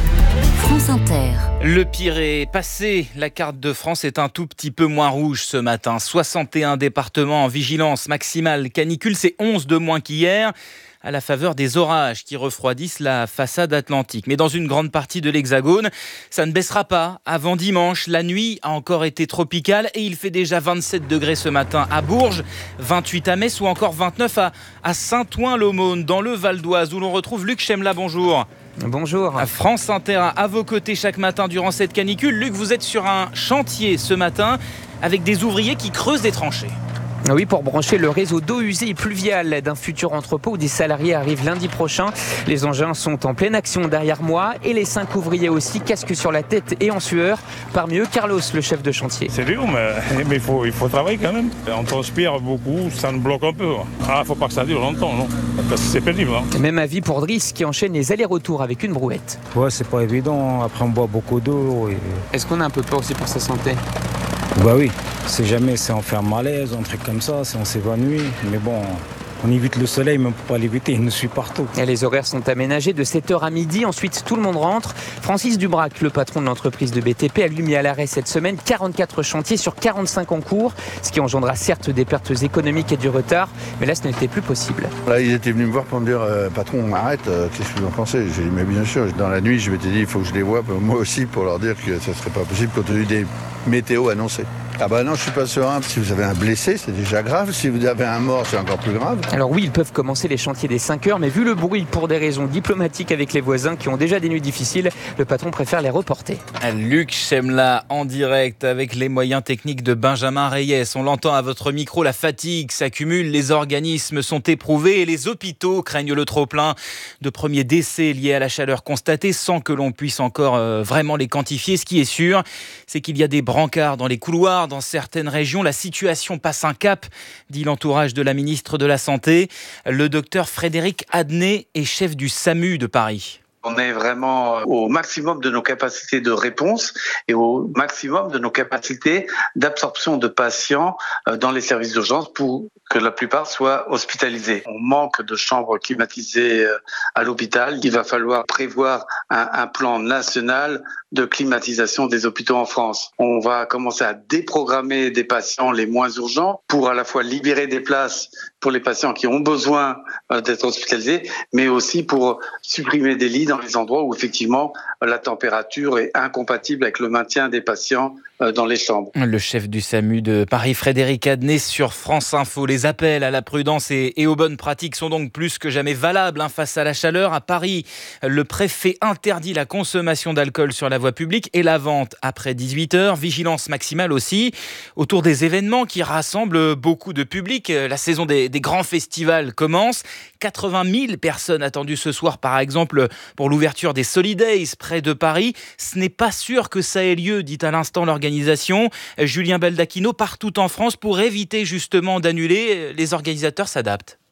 France Inter. Le pire est passé. La carte de France est un tout petit peu moins rouge ce matin. soixante et un départements en vigilance maximale canicule, c'est onze de moins qu'hier, à la faveur des orages qui refroidissent la façade atlantique. Mais dans une grande partie de l'Hexagone, ça ne baissera pas. Avant dimanche, la nuit a encore été tropicale et il fait déjà vingt-sept degrés ce matin à Bourges, vingt-huit à Metz ou encore vingt-neuf à, à Saint-Ouen-l'Aumône, dans le Val d'Oise, où l'on retrouve Luc Chemla. Bonjour. Bonjour. À France Inter, à vos côtés chaque matin durant cette canicule. Luc, vous êtes sur un chantier ce matin avec des ouvriers qui creusent des tranchées. Oui, pour brancher le réseau d'eau usée et pluviale d'un futur entrepôt où des salariés arrivent lundi prochain. Les engins sont en pleine action derrière moi et les cinq ouvriers aussi, casque sur la tête et en sueur. Parmi eux, Carlos, le chef de chantier. C'est dur, mais, mais il, faut, il faut travailler quand même. On transpire beaucoup, ça nous bloque un peu. Ah, il ne faut pas que ça dure longtemps, non? Parce que c'est pénible. Hein. Même avis pour Driss qui enchaîne les allers-retours avec une brouette. Ouais, c'est pas évident. Après, on boit beaucoup d'eau. Et... Est-ce qu'on a un peu peur aussi pour sa santé? Bah oui, c'est jamais, c'est on fait un malaise, un truc comme ça, c'est on s'évanouit. Mais bon, on évite le soleil, mais on ne peut pas l'éviter, il nous suit partout. Et les horaires sont aménagés de sept heures à midi, ensuite tout le monde rentre. Francis Dubrac, le patron de l'entreprise de B T P, a lui mis à l'arrêt cette semaine quarante-quatre chantiers sur quarante-cinq en cours, ce qui engendra certes des pertes économiques et du retard, mais là ce n'était plus possible. Là, ils étaient venus me voir pour me dire euh, patron, on arrête, euh, qu'est-ce que vous en pensez? J'ai dit mais bien sûr, dans la nuit je m'étais dit il faut que je les voie moi aussi pour leur dire que ça ne serait pas possible compte tenu des météos annoncés. Ah bah non, je suis pas serein. Si vous avez un blessé, c'est déjà grave. Si vous avez un mort, c'est encore plus grave. Alors oui, ils peuvent commencer les chantiers dès cinq heures, mais vu le bruit pour des raisons diplomatiques avec les voisins qui ont déjà des nuits difficiles, le patron préfère les reporter. Luc Chemla en direct avec les moyens techniques de Benjamin Reyes. On l'entend à votre micro, la fatigue s'accumule, les organismes sont éprouvés et les hôpitaux craignent le trop-plein de premiers décès liés à la chaleur constatée sans que l'on puisse encore euh, vraiment les quantifier. Ce qui est sûr, c'est qu'il y a des brancards dans les couloirs. Dans certaines régions, la situation passe un cap, dit l'entourage de la ministre de la Santé. Le docteur Frédéric Adnet est chef du SAMU de Paris. On est vraiment au maximum de nos capacités de réponse et au maximum de nos capacités d'absorption de patients dans les services d'urgence pour que la plupart soient hospitalisés. On manque de chambres climatisées à l'hôpital. Il va falloir prévoir un, un plan national de climatisation des hôpitaux en France. On va commencer à déprogrammer des patients les moins urgents pour à la fois libérer des places pour les patients qui ont besoin d'être hospitalisés, mais aussi pour supprimer des lits dans les endroits où effectivement la température est incompatible avec le maintien des patients dans les chambres. Le chef du SAMU de Paris, Frédéric Adnet, sur France Info. Les appels à la prudence et, et aux bonnes pratiques sont donc plus que jamais valables hein, face à la chaleur. À Paris, le préfet interdit la consommation d'alcool sur la voie publique et la vente après dix-huit heures. Vigilance maximale aussi autour des événements qui rassemblent beaucoup de public. La saison des, des grands festivals commence. quatre-vingt mille personnes attendues ce soir, par exemple, pour l'ouverture des Solidays près de Paris. Ce n'est pas sûr que ça ait lieu, dit à l'instant l'organisation. Julien Baldacchino, partout en France, pour éviter justement d'annuler, les organisateurs s'adaptent.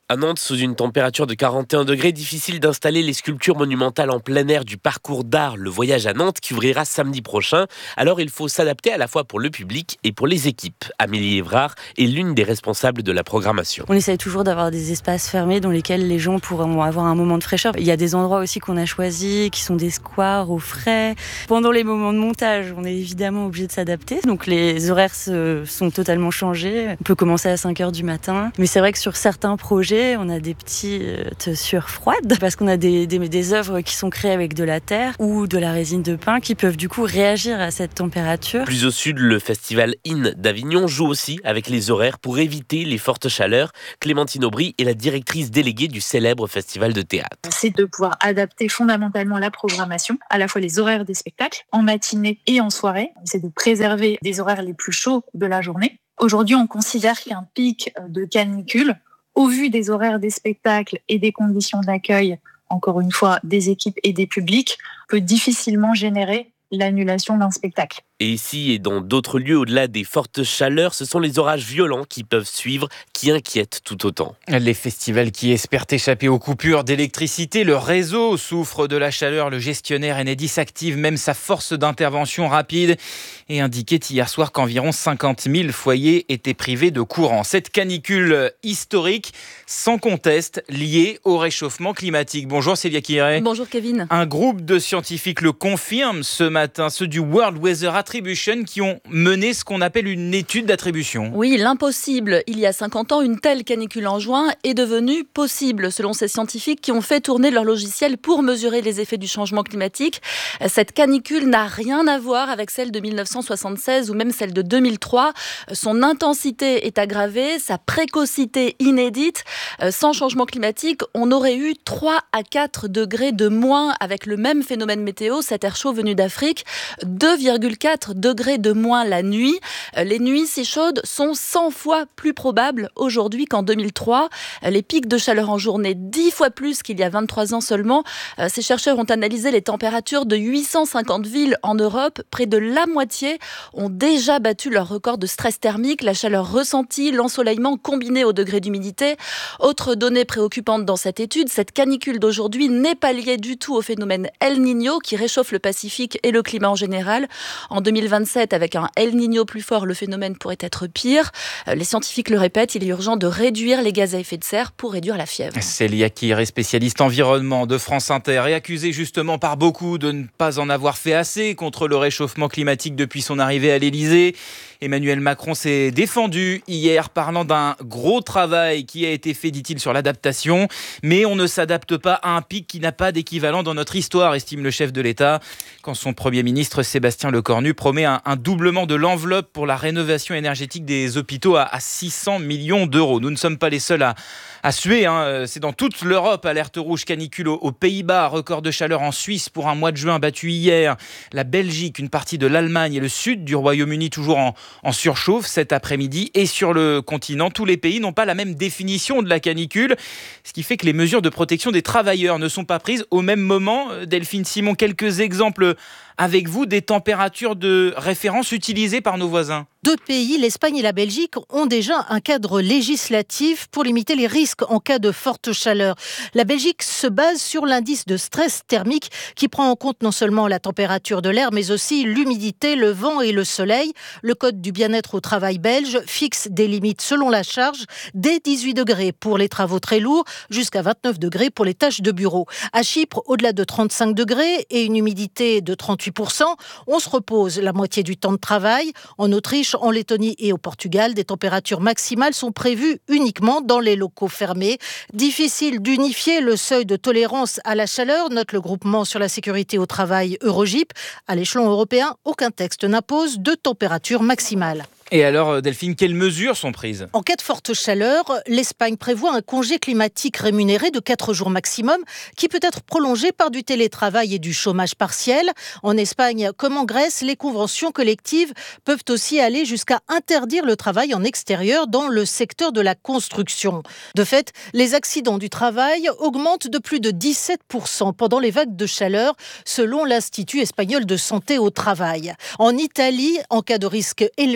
À Nantes, sous une température de quarante et un degrés, difficile d'installer les sculptures monumentales en plein air du parcours d'art Le Voyage à Nantes qui ouvrira samedi prochain. Alors il faut s'adapter à la fois pour le public et pour les équipes. Amélie Évrard est l'une des responsables de la programmation. On essaye toujours d'avoir des espaces fermés dans lesquels les gens pourront avoir un moment de fraîcheur. Il y a des endroits aussi qu'on a choisis qui sont des squares au frais. Pendant les moments de montage, on est évidemment obligé de s'adapter. Donc les horaires se, sont totalement changés. On peut commencer à cinq heures du matin. Mais c'est vrai que sur certains projets, on a des petites sueurs froides parce qu'on a des, des, des œuvres qui sont créées avec de la terre ou de la résine de pin qui peuvent du coup réagir à cette température. Plus au sud, le festival In d'Avignon joue aussi avec les horaires pour éviter les fortes chaleurs. Clémentine Aubry est la directrice déléguée du célèbre festival de théâtre. C'est de pouvoir adapter fondamentalement la programmation, à la fois les horaires des spectacles, en matinée et en soirée. C'est de préserver des horaires les plus chauds de la journée. Aujourd'hui, on considère qu'un pic de canicule, au vu des horaires des spectacles et des conditions d'accueil, encore une fois, des équipes et des publics, peut difficilement générer l'annulation d'un spectacle. Et ici et dans d'autres lieux, au-delà des fortes chaleurs, ce sont les orages violents qui peuvent suivre, qui inquiètent tout autant. Les festivals qui espèrent échapper aux coupures d'électricité, le réseau souffre de la chaleur. Le gestionnaire Enedis active même sa force d'intervention rapide et indiquait hier soir qu'environ cinquante mille foyers étaient privés de courant. Cette canicule historique, sans conteste, liée au réchauffement climatique. Bonjour Célia Quiré. Bonjour Kevin. Un groupe de scientifiques le confirme ce matin, ceux du World Weather Attribution qui ont mené ce qu'on appelle une étude d'attribution. Oui, l'impossible. Il y a cinquante ans, une telle canicule en juin est devenue possible, selon ces scientifiques qui ont fait tourner leur logiciel pour mesurer les effets du changement climatique. Cette canicule n'a rien à voir avec celle de mille neuf cent soixante-seize ou même celle de deux mille trois. Son intensité est aggravée, sa précocité inédite. Sans changement climatique, on aurait eu trois à quatre degrés de moins avec le même phénomène météo, cet air chaud venu d'Afrique, deux virgule quatre degrés de moins la nuit. Les nuits si chaudes sont cent fois plus probables aujourd'hui qu'en deux mille trois. Les pics de chaleur en journée, dix fois plus qu'il y a vingt-trois ans seulement. Ces chercheurs ont analysé les températures de huit cent cinquante villes en Europe. Près de la moitié ont déjà battu leur record de stress thermique. La chaleur ressentie, l'ensoleillement combiné au degré d'humidité. Autre donnée préoccupante dans cette étude, cette canicule d'aujourd'hui n'est pas liée du tout au phénomène El Niño qui réchauffe le Pacifique et le climat en général. En deux mille vingt-sept, avec un El Niño plus fort, le phénomène pourrait être pire. Les scientifiques le répètent, il est urgent de réduire les gaz à effet de serre pour réduire la fièvre. Célia Quiré, spécialiste environnement de France Inter, est accusée justement par beaucoup de ne pas en avoir fait assez contre le réchauffement climatique depuis son arrivée à l'Élysée. Emmanuel Macron s'est défendu hier, parlant d'un gros travail qui a été fait, dit-il, sur l'adaptation. Mais on ne s'adapte pas à un pic qui n'a pas d'équivalent dans notre histoire, estime le chef de l'État, quand son Premier ministre Sébastien Lecornu promet un, un doublement de l'enveloppe pour la rénovation énergétique des hôpitaux à, à six cents millions d'euros. Nous ne sommes pas les seuls à, à suer, hein. C'est dans toute l'Europe, alerte rouge canicule aux, aux Pays-Bas, record de chaleur en Suisse pour un mois de juin battu hier. La Belgique, une partie de l'Allemagne et le sud du Royaume-Uni toujours en, en surchauffe cet après-midi. Et sur le continent, tous les pays n'ont pas la même définition de la canicule, ce qui fait que les mesures de protection des travailleurs ne sont pas prises au même moment. Delphine Simon, quelques exemples avec vous des températures de référence utilisées par nos voisins. Deux pays, l'Espagne et la Belgique, ont déjà un cadre législatif pour limiter les risques en cas de forte chaleur. La Belgique se base sur l'indice de stress thermique qui prend en compte non seulement la température de l'air, mais aussi l'humidité, le vent et le soleil. Le code du bien-être au travail belge fixe des limites selon la charge, dès dix-huit degrés pour les travaux très lourds, jusqu'à vingt-neuf degrés pour les tâches de bureau. À Chypre, au-delà de trente-cinq degrés et une humidité de trente-huit pour cent, on se repose la moitié du temps de travail. En Autriche, en Lettonie et au Portugal, des températures maximales sont prévues uniquement dans les locaux fermés. Difficile d'unifier le seuil de tolérance à la chaleur, note le groupement sur la sécurité au travail Eurogip. À l'échelon européen, aucun texte n'impose de température maximale. Et alors, Delphine, quelles mesures sont prises ? En cas de forte chaleur, l'Espagne prévoit un congé climatique rémunéré de quatre jours maximum qui peut être prolongé par du télétravail et du chômage partiel. En Espagne, comme en Grèce, les conventions collectives peuvent aussi aller jusqu'à interdire le travail en extérieur dans le secteur de la construction. De fait, les accidents du travail augmentent de plus de dix-sept pour cent pendant les vagues de chaleur, selon l'Institut espagnol de santé au travail. En Italie, en cas de risque élevé,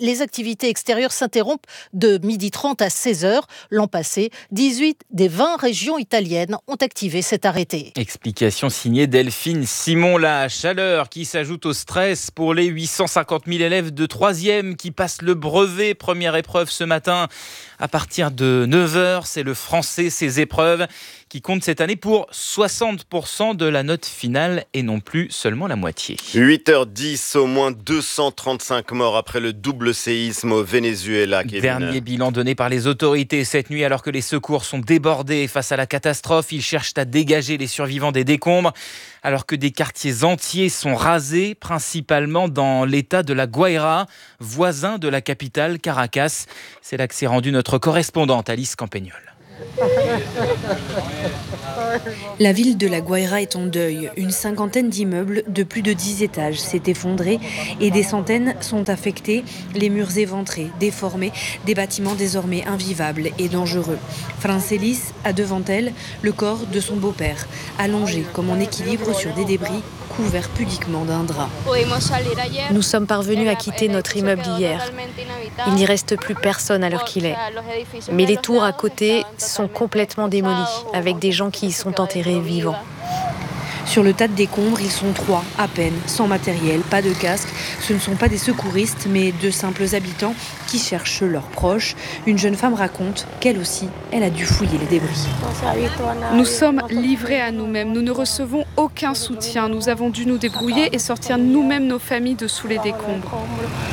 les activités extérieures s'interrompent de midi trente à seize heures. L'an passé, dix-huit des vingt régions italiennes ont activé cet arrêté. Explication signée Delphine Simon. La chaleur qui s'ajoute au stress pour les huit cent cinquante mille élèves de troisième qui passent le brevet. Première épreuve ce matin à partir de neuf heures. C'est le français, ces épreuves qui comptent cette année pour soixante pour cent de la note finale et non plus seulement la moitié. huit heures dix, au moins deux cent trente-cinq morts après le double séisme au Venezuela. Kevin. Dernier bilan donné par les autorités cette nuit alors que les secours sont débordés face à la catastrophe. Ils cherchent à dégager les survivants des décombres alors que des quartiers entiers sont rasés, principalement dans l'état de la Guaira, voisin de la capitale Caracas. C'est là que s'est rendue notre correspondante Alice Campagnol. La ville de la Guaira est en deuil. Une cinquantaine d'immeubles de plus de dix étages s'est effondré et des centaines sont affectés, les murs éventrés, déformés, des bâtiments désormais invivables et dangereux. Francelis a devant elle le corps de son beau-père, allongé comme en équilibre sur des débris, couvert pudiquement d'un drap. Nous sommes parvenus à quitter notre immeuble hier. Il n'y reste plus personne à l'heure qu'il est. Mais les tours à côté sont complètement démolies, avec des gens qui y sont enterrés vivants. Sur le tas de décombres, ils sont trois, à peine, sans matériel, pas de casque. Ce ne sont pas des secouristes, mais de simples habitants qui cherchent leurs proches. Une jeune femme raconte qu'elle aussi, elle a dû fouiller les débris. Nous sommes livrés à nous-mêmes. Nous ne recevons aucun soutien. Nous avons dû nous débrouiller et sortir nous-mêmes nos familles de sous les décombres.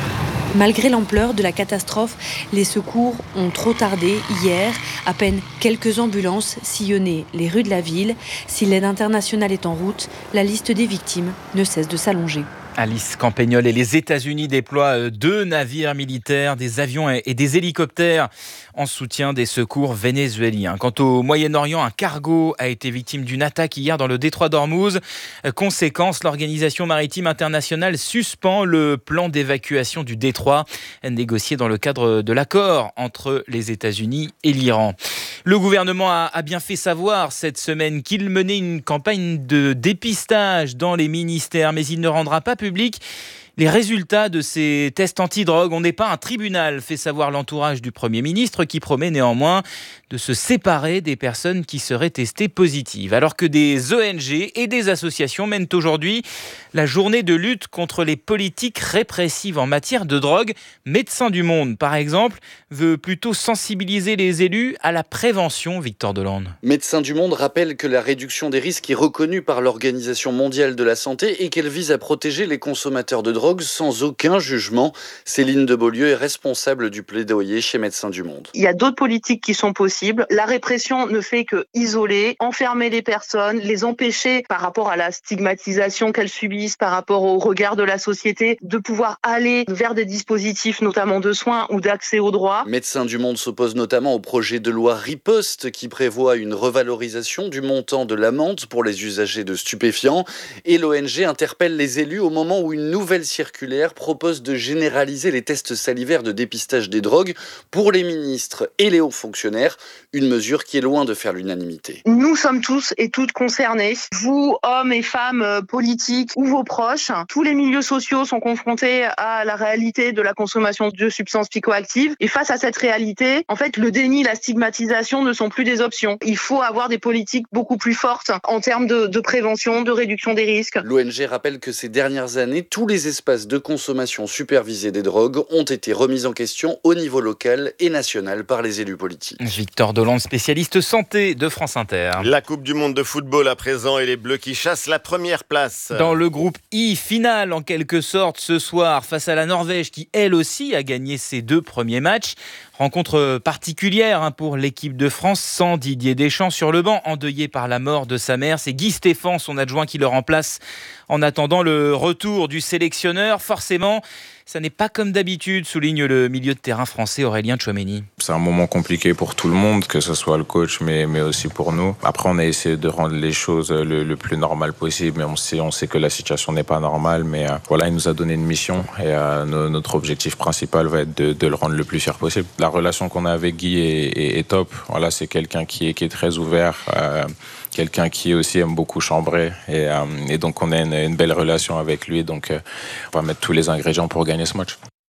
Malgré l'ampleur de la catastrophe, les secours ont trop tardé hier. À peine quelques ambulances sillonnaient les rues de la ville. Si l'aide internationale est en route, la liste des victimes ne cesse de s'allonger. Alice Campagnol et les États-Unis déploient deux navires militaires, des avions et des hélicoptères en soutien des secours vénézuéliens. Quant au Moyen-Orient, un cargo a été victime d'une attaque hier dans le détroit d'Ormuz. Conséquence, l'Organisation maritime internationale suspend le plan d'évacuation du détroit négocié dans le cadre de l'accord entre les États-Unis et l'Iran. Le gouvernement a, a bien fait savoir cette semaine qu'il menait une campagne de dépistage dans les ministères, mais il ne rendra pas public les résultats de ces tests antidrogue. On n'est pas un tribunal, fait savoir l'entourage du Premier ministre, qui promet néanmoins de se séparer des personnes qui seraient testées positives. Alors que des O N G et des associations mènent aujourd'hui la journée de lutte contre les politiques répressives en matière de drogue. Médecins du Monde, par exemple, veut plutôt sensibiliser les élus à la prévention. Victor Delande. Médecins du Monde rappelle que la réduction des risques est reconnue par l'Organisation mondiale de la santé et qu'elle vise à protéger les consommateurs de drogue sans aucun jugement. Céline de Beaulieu est responsable du plaidoyer chez Médecins du Monde. Il y a d'autres politiques qui sont possibles. La répression ne fait que isoler, enfermer les personnes, les empêcher par rapport à la stigmatisation qu'elles subissent, par rapport au regard de la société, de pouvoir aller vers des dispositifs notamment de soins ou d'accès aux droits. Médecins du Monde s'oppose notamment au projet de loi Riposte qui prévoit une revalorisation du montant de l'amende pour les usagers de stupéfiants. Et l'O N G interpelle les élus au moment où une nouvelle circulaire propose de généraliser les tests salivaires de dépistage des drogues pour les ministres et les hauts fonctionnaires, une mesure qui est loin de faire l'unanimité. Nous sommes tous et toutes concernés, vous, hommes et femmes politiques ou vos proches. Tous les milieux sociaux sont confrontés à la réalité de la consommation de substances psychoactives et face à cette réalité, en fait, le déni, la stigmatisation ne sont plus des options. Il faut avoir des politiques beaucoup plus fortes en termes de, de prévention, de réduction des risques. L'O N G rappelle que ces dernières années, tous les espaces de consommation supervisée des drogues ont été remis en question au niveau local et national par les élus politiques. Victor Delande, spécialiste santé de France Inter. La Coupe du Monde de football à présent et les Bleus qui chassent la première place. Dans le groupe I, finale en quelque sorte ce soir face à la Norvège qui elle aussi a gagné ses deux premiers matchs. Rencontre particulière pour l'équipe de France sans Didier Deschamps sur le banc, endeuillé par la mort de sa mère. C'est Guy Stéphane, son adjoint, qui le remplace en attendant le retour du sélectionneur. Forcément, ça n'est pas comme d'habitude, souligne le milieu de terrain français Aurélien Tchouaméni. C'est un moment compliqué pour tout le monde, que ce soit le coach, mais, mais aussi pour nous. Après, on a essayé de rendre les choses le, le plus normal possible, mais on sait, on sait que la situation n'est pas normale. Mais euh, voilà, il nous a donné une mission et euh, no, notre objectif principal va être de, de le rendre le plus fier possible. La relation qu'on a avec Guy est, est, est top. Voilà, c'est quelqu'un qui est, qui est très ouvert, euh, quelqu'un qui aussi aime beaucoup chambrer. Et, euh, et donc, on a une, une belle relation avec lui. Donc, euh, on va mettre tous les ingrédients pour gagner ce match.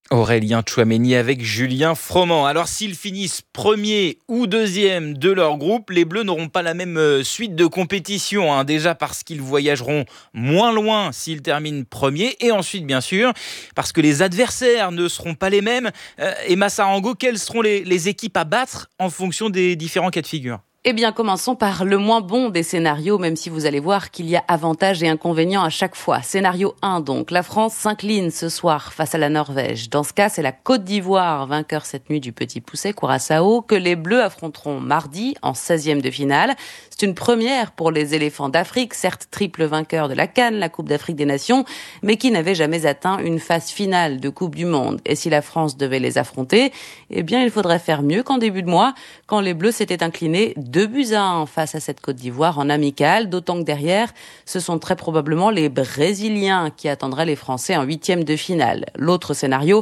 Aurélien Tchouameni avec Julien Froment. Alors s'ils finissent premier ou deuxième de leur groupe, les Bleus n'auront pas la même suite de compétition. Hein. Déjà parce qu'ils voyageront moins loin s'ils terminent premier. Et ensuite, bien sûr, parce que les adversaires ne seront pas les mêmes. Euh, et Massa Rango, quelles seront les, les équipes à battre en fonction des différents cas de figure ? Eh bien, commençons par le moins bon des scénarios, même si vous allez voir qu'il y a avantages et inconvénients à chaque fois. Scénario un, donc. La France s'incline ce soir face à la Norvège. Dans ce cas, c'est la Côte d'Ivoire, vainqueur cette nuit du Petit Poucet, Curaçao, que les Bleus affronteront mardi en seizième de finale. C'est une première pour les éléphants d'Afrique, certes triple vainqueur de la CAN, la Coupe d'Afrique des Nations, mais qui n'avaient jamais atteint une phase finale de Coupe du Monde. Et si la France devait les affronter, eh bien, il faudrait faire mieux qu'en début de mois, quand les Bleus s'étaient inclinés deux buts à un face à cette Côte d'Ivoire en amical, d'autant que derrière, ce sont très probablement les Brésiliens qui attendraient les Français en huitième de finale. L'autre scénario,